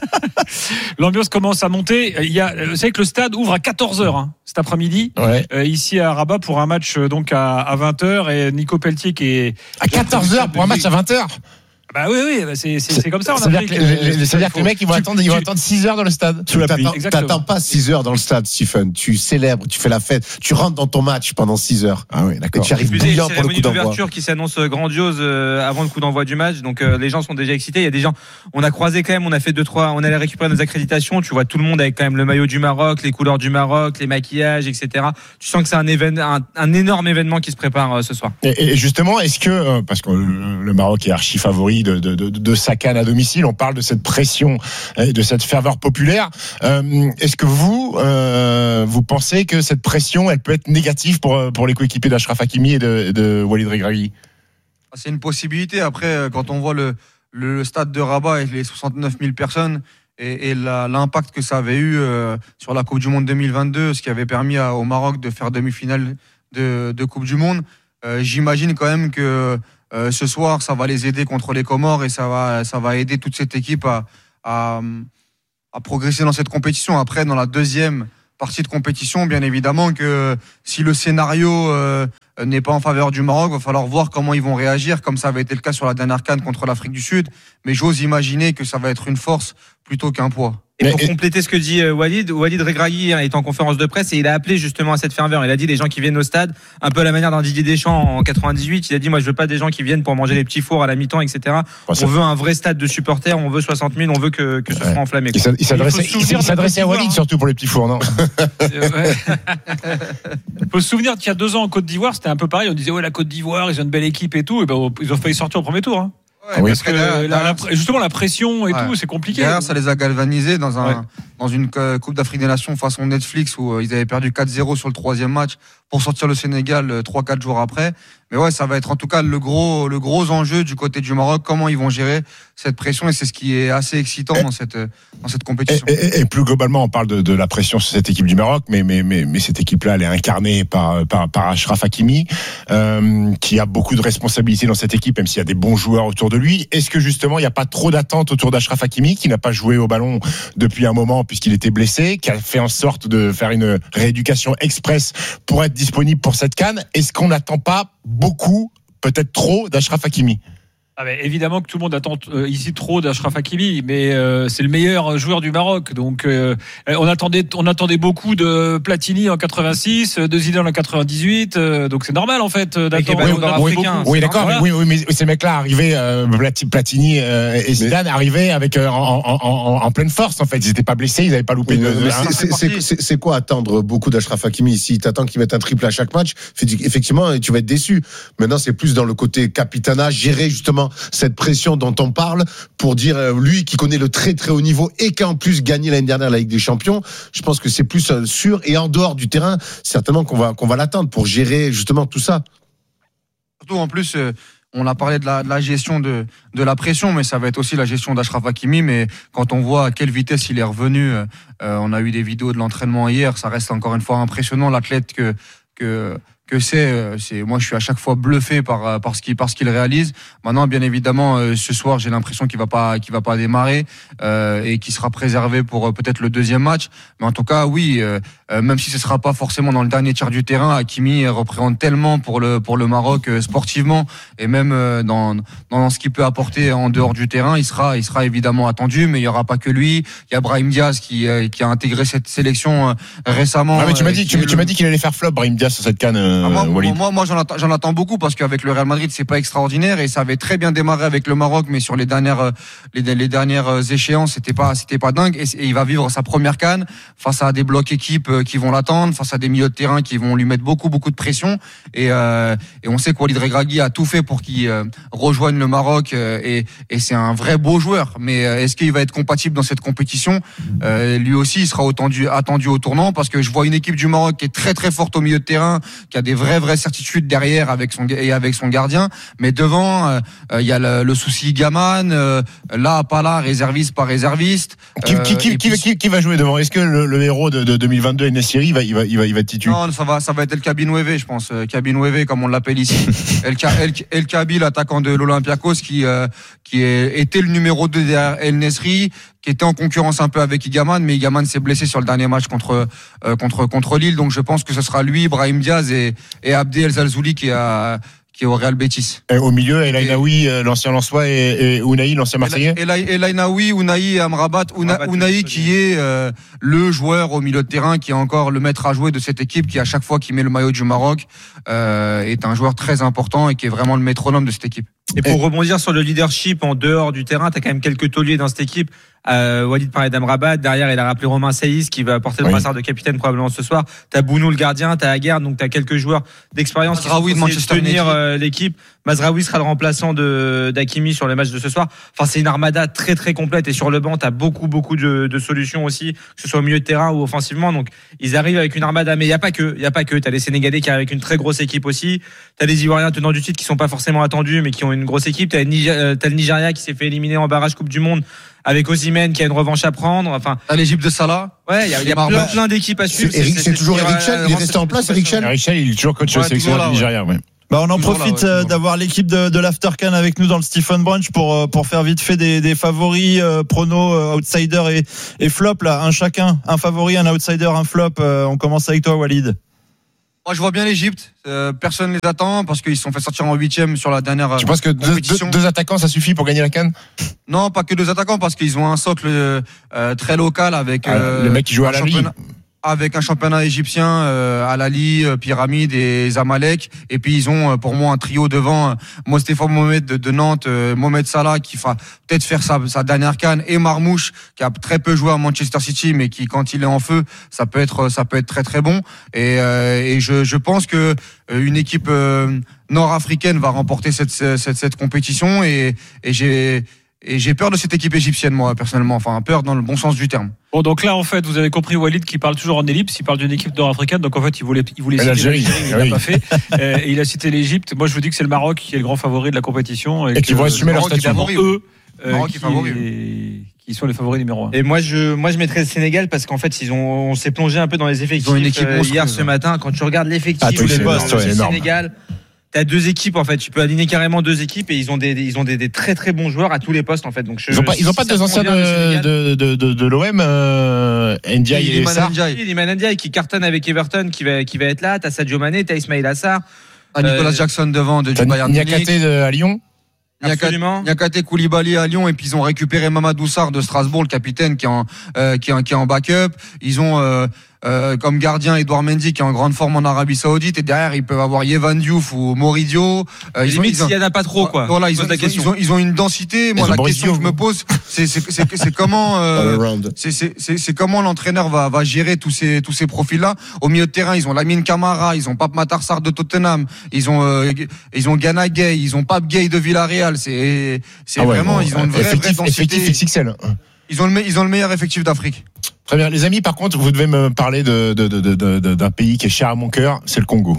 L'ambiance commence à monter. Il y a, vous savez que le stade ouvre à quatorze heures hein, cet après-midi, ouais. euh, ici à Rabat pour un match donc à, à vingt heures et Nico Pelletier qui est à quatorze heures pour un match à vingt heures. Bah oui, oui, bah c'est, c'est, c'est comme ça en C'est-à-dire Afrique. que, les, les, c'est-à-dire faut, que les mecs, ils vont tu, attendre, ils vont attendre six heures dans le stade. Tu t'attends, t'attends pas six heures dans le stade, Stephen. Tu célèbres, tu fais la fête, tu rentres dans ton match pendant six heures. Ah oui, d'accord. Et tu arrives Plus des bouillant pour le coup cérémonies d'envoi. d'ouverture qui s'annonce grandiose euh, avant le coup d'envoi du match. Donc euh, les gens sont déjà excités. Il y a des gens. On a croisé quand même. On a fait deux trois. On allait récupérer nos accréditations. Tu vois tout le monde avec quand même le maillot du Maroc, les couleurs du Maroc, les maquillages, et cetera. Tu sens que c'est un événement, un, un énorme événement qui se prépare euh, ce soir. Et, et justement, est-ce que euh, parce que le, le Maroc est archi favori de, de, de, de sa CAN à domicile, on parle de cette pression et de cette ferveur populaire. Euh, est-ce que vous, euh, vous pensez que cette pression, elle peut être négative pour pour les coéquipiers d'Achraf Hakimi et de, de Walid Regragui? C'est une possibilité. Après, quand on voit le, le stade de Rabat et les soixante-neuf mille personnes et, et la, l'impact que ça avait eu euh, sur la Coupe du Monde deux mille vingt-deux, ce qui avait permis à, au Maroc de faire demi-finale de, de Coupe du Monde, euh, j'imagine quand même que euh, ce soir, ça va les aider contre les Comores et ça va, ça va aider toute cette équipe à, à, à progresser dans cette compétition. Après, dans la deuxième partie de compétition, bien évidemment que si le scénario euh, n'est pas en faveur du Maroc, il va falloir voir comment ils vont réagir, comme ça avait été le cas sur la dernière CAN contre l'Afrique du Sud. Mais j'ose imaginer que ça va être une force plutôt qu'un poids. Et pour compléter ce que dit Walid, Walid Regragui est en conférence de presse et il a appelé justement à cette ferveur. Il a dit les gens qui viennent au stade, un peu à la manière d'un Didier Deschamps en quatre-vingt-dix-huit. Il a dit moi je veux pas des gens qui viennent pour manger les petits fours à la mi-temps, et cetera. On veut un vrai stade de supporters, on veut soixante mille, on veut que, que ce soit enflammé. Il, il s'adressait, il il s'adressait à Walid surtout pour les petits fours, non? Il faut se souvenir qu'il y a deux ans en Côte d'Ivoire, c'était un peu pareil. On disait ouais la Côte d'Ivoire, ils ont une belle équipe et tout. Et ben ils ont failli sortir au premier tour. Hein. Ouais, parce que la, la, justement la pression et ouais. tout, c'est compliqué. Derrière, ça les a galvanisés dans un ouais. dans une Coupe d'Afrique des Nations façon Netflix où ils avaient perdu quatre zéro sur le troisième match pour sortir le Sénégal trois quatre jours après. Mais ouais, ça va être en tout cas le gros le gros enjeu du côté du Maroc, comment ils vont gérer cette pression, et c'est ce qui est assez excitant et, dans cette dans cette compétition. Et, et, et plus globalement, on parle de, de la pression sur cette équipe du Maroc, mais mais mais, mais cette équipe-là, elle est incarnée par par, par Achraf Hakimi, euh, qui a beaucoup de responsabilités dans cette équipe, même s'il y a des bons joueurs autour de lui. Est-ce que justement, il n'y a pas trop d'attente autour d'Achraf Hakimi, qui n'a pas joué au ballon depuis un moment puisqu'il était blessé, qui a fait en sorte de faire une rééducation express pour être disponible pour cette CAN? Est-ce qu'on n'attend pas beaucoup, peut-être trop, d'Achraf Hakimi? Ah ben, évidemment que tout le monde attend euh, ici trop d'Achraf Hakimi, mais euh, c'est le meilleur joueur du Maroc. Donc euh, on attendait, on attendait beaucoup de Platini en quatre-vingt-six, de Zidane en quatre-vingt-dix-huit. Euh, donc c'est normal en fait d'attendre. Oui, oui, oui, oui d'accord. Voilà. Mais, oui, oui, mais ces mecs-là arrivaient, euh, Platini euh, et Zidane mais... arrivaient avec euh, en, en, en, en pleine force en fait. Ils n'étaient pas blessés, ils n'avaient pas loupé. Oui, de, de, c'est, c'est, c'est, c'est, c'est quoi attendre beaucoup d'Achraf Hakimi? Si t'attends qu'il mette un triple à chaque match, effectivement, tu vas être déçu. Maintenant, c'est plus dans le côté capitana, gérer justement cette pression dont on parle, pour dire lui qui connaît le très très haut niveau et qui a en plus gagné l'année dernière la Ligue des Champions. Je pense que c'est plus sûr, et en dehors du terrain certainement qu'on va qu'on va l'attendre pour gérer justement tout ça. Surtout en plus on a parlé de la, de la gestion de, de la pression, mais ça va être aussi la gestion d'Achraf Hakimi. Mais quand on voit à quelle vitesse il est revenu, euh, on a eu des vidéos de l'entraînement hier, ça reste encore une fois impressionnant, l'athlète que que que c'est, c'est, moi je suis à chaque fois bluffé par, par, ce qu'il, par ce qu'il réalise. Maintenant, bien évidemment, euh, ce soir, j'ai l'impression qu'il va pas, qu'il va pas démarrer euh, et qu'il sera préservé pour euh, peut-être le deuxième match. Mais en tout cas, oui, euh, euh, même si ce sera pas forcément dans le dernier tiers du terrain, Hakimi représente tellement pour le pour le Maroc euh, sportivement et même euh, dans dans ce qu'il peut apporter en dehors du terrain, il sera il sera évidemment attendu. Mais il y aura pas que lui. Il y a Brahim Diaz qui euh, qui a intégré cette sélection euh, récemment. Ah mais tu m'as dit, euh, tu, tu m'as dit qu'il allait faire flop Brahim Diaz sur cette CAN. Euh... Ah, moi, moi, moi, j'en attends, j'en attends beaucoup parce qu'avec le Real Madrid, c'est pas extraordinaire et ça avait très bien démarré avec le Maroc, mais sur les dernières, les, les dernières échéances, c'était pas, c'était pas dingue. Et, et il va vivre sa première CAN face à des blocs équipes qui vont l'attendre, face à des milieux de terrain qui vont lui mettre beaucoup, beaucoup de pression. Et, euh, et on sait que Walid Regragui a tout fait pour qu'il euh, rejoigne le Maroc euh, et, et c'est un vrai beau joueur. Mais euh, est-ce qu'il va être compatible dans cette compétition? euh, Lui aussi, il sera attendu, attendu au tournant parce que je vois une équipe du Maroc qui est très, très forte au milieu de terrain, qui a des vraies, vraies certitudes derrière avec son et avec son gardien, mais devant il euh, y a le, le souci Gaman, euh, là pas là, réserviste pas réserviste. Qui, qui, qui, puis, qui, qui va jouer devant? Est-ce que le, le héros de, de deux mille vingt-deux, Nessiri, il va il va il va il va être titulaire? Non, ça va ça va être El Kabinouévé, je pense. Kabinouévé comme on l'appelle ici. El, El, El Kabi, l'attaquant de l'Olympiakos, qui euh, qui est, était le numéro deux derrière El Nesri, qui était en concurrence un peu avec Igaman, mais Igaman s'est blessé sur le dernier match contre euh, contre contre Lille, donc je pense que ce sera lui, Brahim Diaz et, et Abdel El Zalzouli qui a qui est au Real Betis. Et au milieu, El Ainaoui, l'ancien Lensois, et, et Ounahi, l'ancien Marseillais. El Ainaoui, Ounahi et Amrabat. Ouna, Ounahi qui est euh, le joueur au milieu de terrain, qui est encore le maître à jouer de cette équipe, qui à chaque fois qu'il met le maillot du Maroc euh, est un joueur très important et qui est vraiment le métronome de cette équipe. Et pour rebondir sur le leadership en dehors du terrain, t'as quand même quelques tauliers dans cette équipe. Euh, Walid parlait d'Amrabat, derrière il a rappelé Romain Saïs qui va porter le oui. brassard de capitaine probablement ce soir. T'as Bounou le gardien, t'as Aguerd, donc t'as quelques joueurs d'expérience Mazraoui qui de Manchester tenir United. euh, l'équipe. Mazraoui sera le remplaçant de d'Hakimi sur les matchs de ce soir. Enfin, c'est une armada très très complète et sur le banc t'as beaucoup beaucoup de, de solutions aussi, que ce soit au milieu de terrain ou offensivement. Donc ils arrivent avec une armada, mais il y a pas que, il y a pas que. T'as les Sénégalais qui arrivent avec une très grosse équipe aussi. T'as les Ivoiriens tenants du titre qui sont pas forcément attendus, mais qui ont une grosse équipe. T'as, Niger, t'as le Nigeria qui s'est fait éliminer en barrage Coupe du Monde avec Osimhen qui a une revanche à prendre. Enfin, à l'Égypte de Salah. Ouais, il y a, y a plein, plein d'équipes à suivre. C'est, Eric, c'est, c'est, c'est toujours Eric Chell, il est resté en place, Eric Chell. Eric Chell, il est toujours coach ouais, sélectionneur du Nigeria, ouais. Bah on en Toujours profite là, ouais, d'avoir l'équipe de, de l'Aftercan avec nous dans le Stephen Brunch pour pour faire vite fait des, des favoris, euh, pronos, euh, outsider et, et flop là, un chacun, un favori, un outsider, un flop. Euh, on commence avec toi, Walid. Moi, je vois bien l'Égypte. Euh, personne ne les attend parce qu'ils se sont fait sortir en huitième sur la dernière. Tu penses que deux, deux, deux attaquants, ça suffit pour gagner la CAN? Non, pas que deux attaquants, parce qu'ils ont un socle euh, très local avec euh, ah, le mec qui joue à la Ligue. Avec un championnat égyptien, euh, Al-Ali, euh, Pyramide et Zamalek. Et puis ils ont euh, pour moi un trio devant, euh, Mostafa Mohamed de, de Nantes, euh, Mohamed Salah qui va peut-être faire sa, sa dernière CAN, et Marmouche qui a très peu joué à Manchester City, mais qui quand il est en feu, ça peut être ça peut être très très bon. Et, euh, et je, je pense que euh, une équipe euh, nord-africaine va remporter cette cette, cette compétition et, et j'ai Et j'ai peur de cette équipe égyptienne, moi, personnellement. Enfin, peur dans le bon sens du terme. Bon, donc là, en fait, vous avez compris Walid qui parle toujours en ellipse. Il parle d'une équipe nord-africaine. Donc, en fait, il voulait, il voulait citer l'Algérie, mais il l'a oui. pas fait. euh, et il a cité l'Égypte. Moi, je vous dis que c'est le Maroc qui est le grand favori de la compétition. Et, et qui vont assumer leur statut. Eux, euh, Maroc qui, favori. qui sont les favoris numéro un. Et moi, je, moi, je mettrais le Sénégal parce qu'en fait, ils ont, on s'est plongé un peu dans les effectifs. Ils ont une équipe euh, hier ce matin. Quand tu regardes l'effectif ah, du ouais, Sénégal. T'as deux équipes en fait, tu peux aligner carrément deux équipes et ils ont des ils ont des, des très très bons joueurs à tous les postes en fait. Donc je, ils ont pas si ils ont pas deux anciens de de, de de de l'O M, euh, Ndiaye et Sarr. Iliman Ndiaye qui cartonne avec Everton, qui va qui va être là. T'as Sadio Mané, t'as Ismaïla Assar, t'as Nicolas euh, Jackson devant de du Bayern Munich. Niakate à Lyon. Absolument. Niakate Koulibaly à Lyon, et puis ils ont récupéré Mamadou Sarr de Strasbourg, le capitaine qui est en euh, qui est, qui est en backup. Ils ont euh, Euh, comme gardien Edouard Mendy qui est en grande forme en Arabie Saoudite, et derrière ils peuvent avoir Yevan Diouf ou Moridio. Euh, ils limite, ont, ils ont, s'il y en a pas trop quoi. Voilà, ils ont, ils, ont, ils, ont, ils ont une densité. Moi, la question que je me pose, c'est c'est c'est, c'est comment euh, c'est, c'est c'est c'est comment l'entraîneur va va gérer tous ces tous ces profils là. Au milieu de terrain, ils ont Lamine Camara, ils ont Pape Matar Sarr de Tottenham, ils ont euh, ils ont Gana Gueye, ils ont Pape Gueye de Villarreal. C'est c'est ah ouais, vraiment bon, ils ont une vraie, effectif, vraie densité. Effectif X X L. Ils ont le ils ont le meilleur effectif d'Afrique. Très bien, les amis. Par contre, vous devez me parler de, de, de, de, de d'un pays qui est cher à mon cœur, c'est le Congo,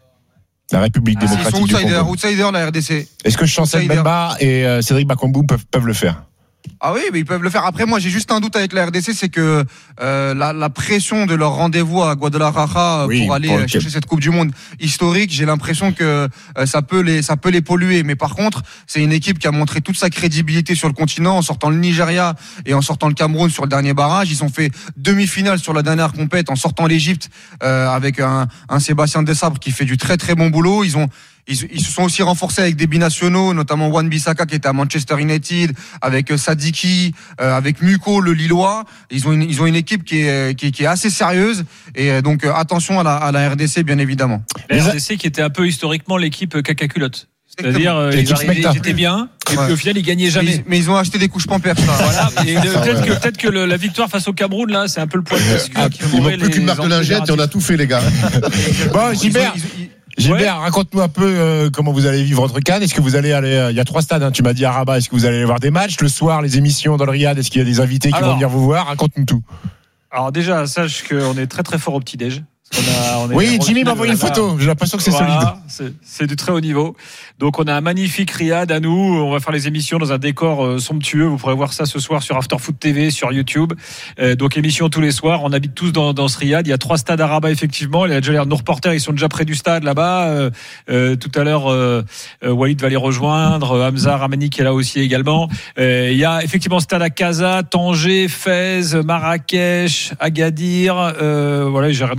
la République ah, démocratique ils sont outsider, du Congo. Outsider, la R D C. Est-ce que Chancel Mbemba et euh, Cédric Bakambu peuvent peuvent le faire? Ah oui, mais ils peuvent le faire. Après, moi, j'ai juste un doute avec la R D C, c'est que euh, la, la pression de leur rendez-vous à Guadalajara oui, pour aller pour chercher cette Coupe du Monde historique, j'ai l'impression que euh, ça peut les ça peut les polluer. Mais par contre, c'est une équipe qui a montré toute sa crédibilité sur le continent en sortant le Nigeria et en sortant le Cameroun sur le dernier barrage. Ils ont fait demi-finale sur la dernière compète en sortant l'Égypte euh, avec un, un Sébastien Desabre qui fait du très très bon boulot. Ils ont Ils, ils se sont aussi renforcés avec des binationaux, notamment Wan-Bissaka qui était à Manchester United, avec Sadiki, euh, avec Muko, le Lillois. Ils ont une, ils ont une équipe qui est, qui, qui est assez sérieuse. Et donc, attention à la, à la R D C, bien évidemment. La R D C qui était un peu historiquement l'équipe caca-culotte. C'est-à-dire, euh, ils, arrivaient, ils étaient bien, et ouais. puis au final, ils gagnaient jamais. Mais ils, mais ils ont acheté des couches pampers. Voilà. Et le, peut-être que, peut-être que le, la victoire face au Cameroun, là, c'est un peu le point de bascule. Ah, il manque plus qu'une marque de lingette et on a tout fait, les gars. Bon, Gilbert. Gilbert, ouais. raconte-nous un peu euh, comment vous allez vivre votre CAN. Est-ce que vous allez aller, il euh, y a trois stades, hein, tu m'as dit à Rabat, est-ce que vous allez aller voir des matchs le soir, les émissions dans le Riyad, est-ce qu'il y a des invités qui alors, vont venir vous voir? Raconte-nous tout. Alors déjà, sache qu'on est très très fort au petit-déj. On a, on oui, Jimmy m'a envoyé une photo. J'ai l'impression que c'est voilà, solide. C'est, c'est du très haut niveau. Donc, on a un magnifique Riyad à nous. On va faire les émissions dans un décor euh, somptueux. Vous pourrez voir ça ce soir sur After Foot T V, sur YouTube. Euh, donc, émission tous les soirs. On habite tous dans, dans ce Riyad. Il y a trois stades à Rabat, effectivement. Il y a déjà l'air, nos reporters, ils sont déjà près du stade là-bas. Euh, euh, tout à l'heure, euh, euh, Walid va les rejoindre. Hamza Ramani qui est là aussi également. Euh, il y a effectivement stade à Casa, Tanger, Fès, Marrakech, Agadir. Euh, voilà, j'ai rien oublié.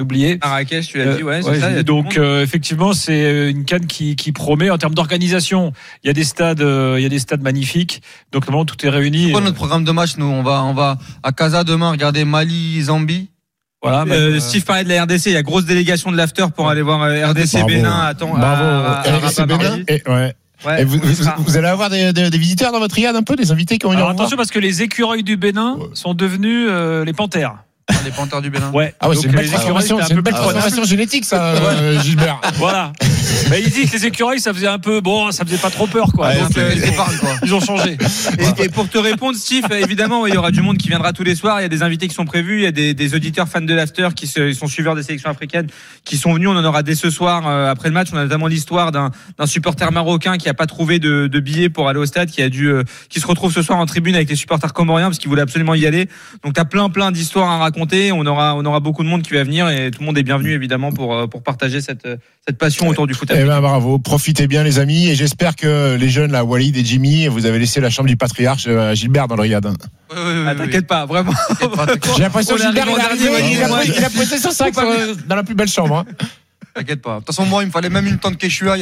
Marrakech, tu l'as dit, ouais, c'est ouais, ça. il y a donc tout le monde. euh, effectivement, c'est une CAN qui, qui promet en termes d'organisation. Il y a des stades, euh, il y a des stades magnifiques. Donc normalement tout est réuni. C'est quoi notre programme de match? Nous, on va, on va à Casa demain regarder Mali, Zambie. Voilà, euh, Steve parlait de la R D C. Il y a grosse délégation de l'after pour aller voir euh, R D C Bravo. Bénin. Attends, Bravo. à, à, R D C à Bénin. Mardi. Et, ouais. Ouais, Et vous, on y vous, sera. vous allez avoir des, des, des visiteurs dans votre riad un peu, des invités qui ont une Alors attention parce que les écureuils du Bénin sont devenus euh, les panthères. Les panthères du Bénin. Ouais. Ah ouais, Donc, c'est une belle les écureuils, transformation, c'était un c'est une peu belle plus transformation prenable. génétique, ça, euh, Gilbert. Voilà. Mais il dit que les écureuils, ça faisait un peu, bon, ça faisait pas trop peur, quoi. Ouais, Donc, c'est- euh, ils épargnent, quoi. ils ont changé. Et, et pour te répondre, Steve, évidemment, ouais, il y aura du monde qui viendra tous les soirs. Il y a des invités qui sont prévus. Il y a des, des auditeurs fans de l'after qui se, ils sont suiveurs des sélections africaines qui sont venus. On en aura dès ce soir euh, après le match. On a notamment l'histoire d'un, d'un supporter marocain qui a pas trouvé de, de billets pour aller au stade, qui a dû, euh, qui se retrouve ce soir en tribune avec les supporters comoriens parce qu'il voulait absolument y aller. Donc t'as plein, plein d'histoires à raconter. On aura, on aura beaucoup de monde qui va venir et tout le monde est bienvenu évidemment pour, euh, pour partager cette, cette passion autour du foot. Eh ben bravo, profitez bien les amis et j'espère que les jeunes là, Walid et Jimmy, vous avez laissé la chambre du patriarche à Gilbert dans le riad. Oui, oui, oui, Ah, t'inquiète pas, vraiment. J'ai l'impression On que est Gilbert arrivé il est en dernier, arrivé, Walid, il a moi. posé- il a posé son sac sur- dans la plus belle chambre. hein. T'inquiète pas. De toute façon, moi, il me fallait même une tente Quechua.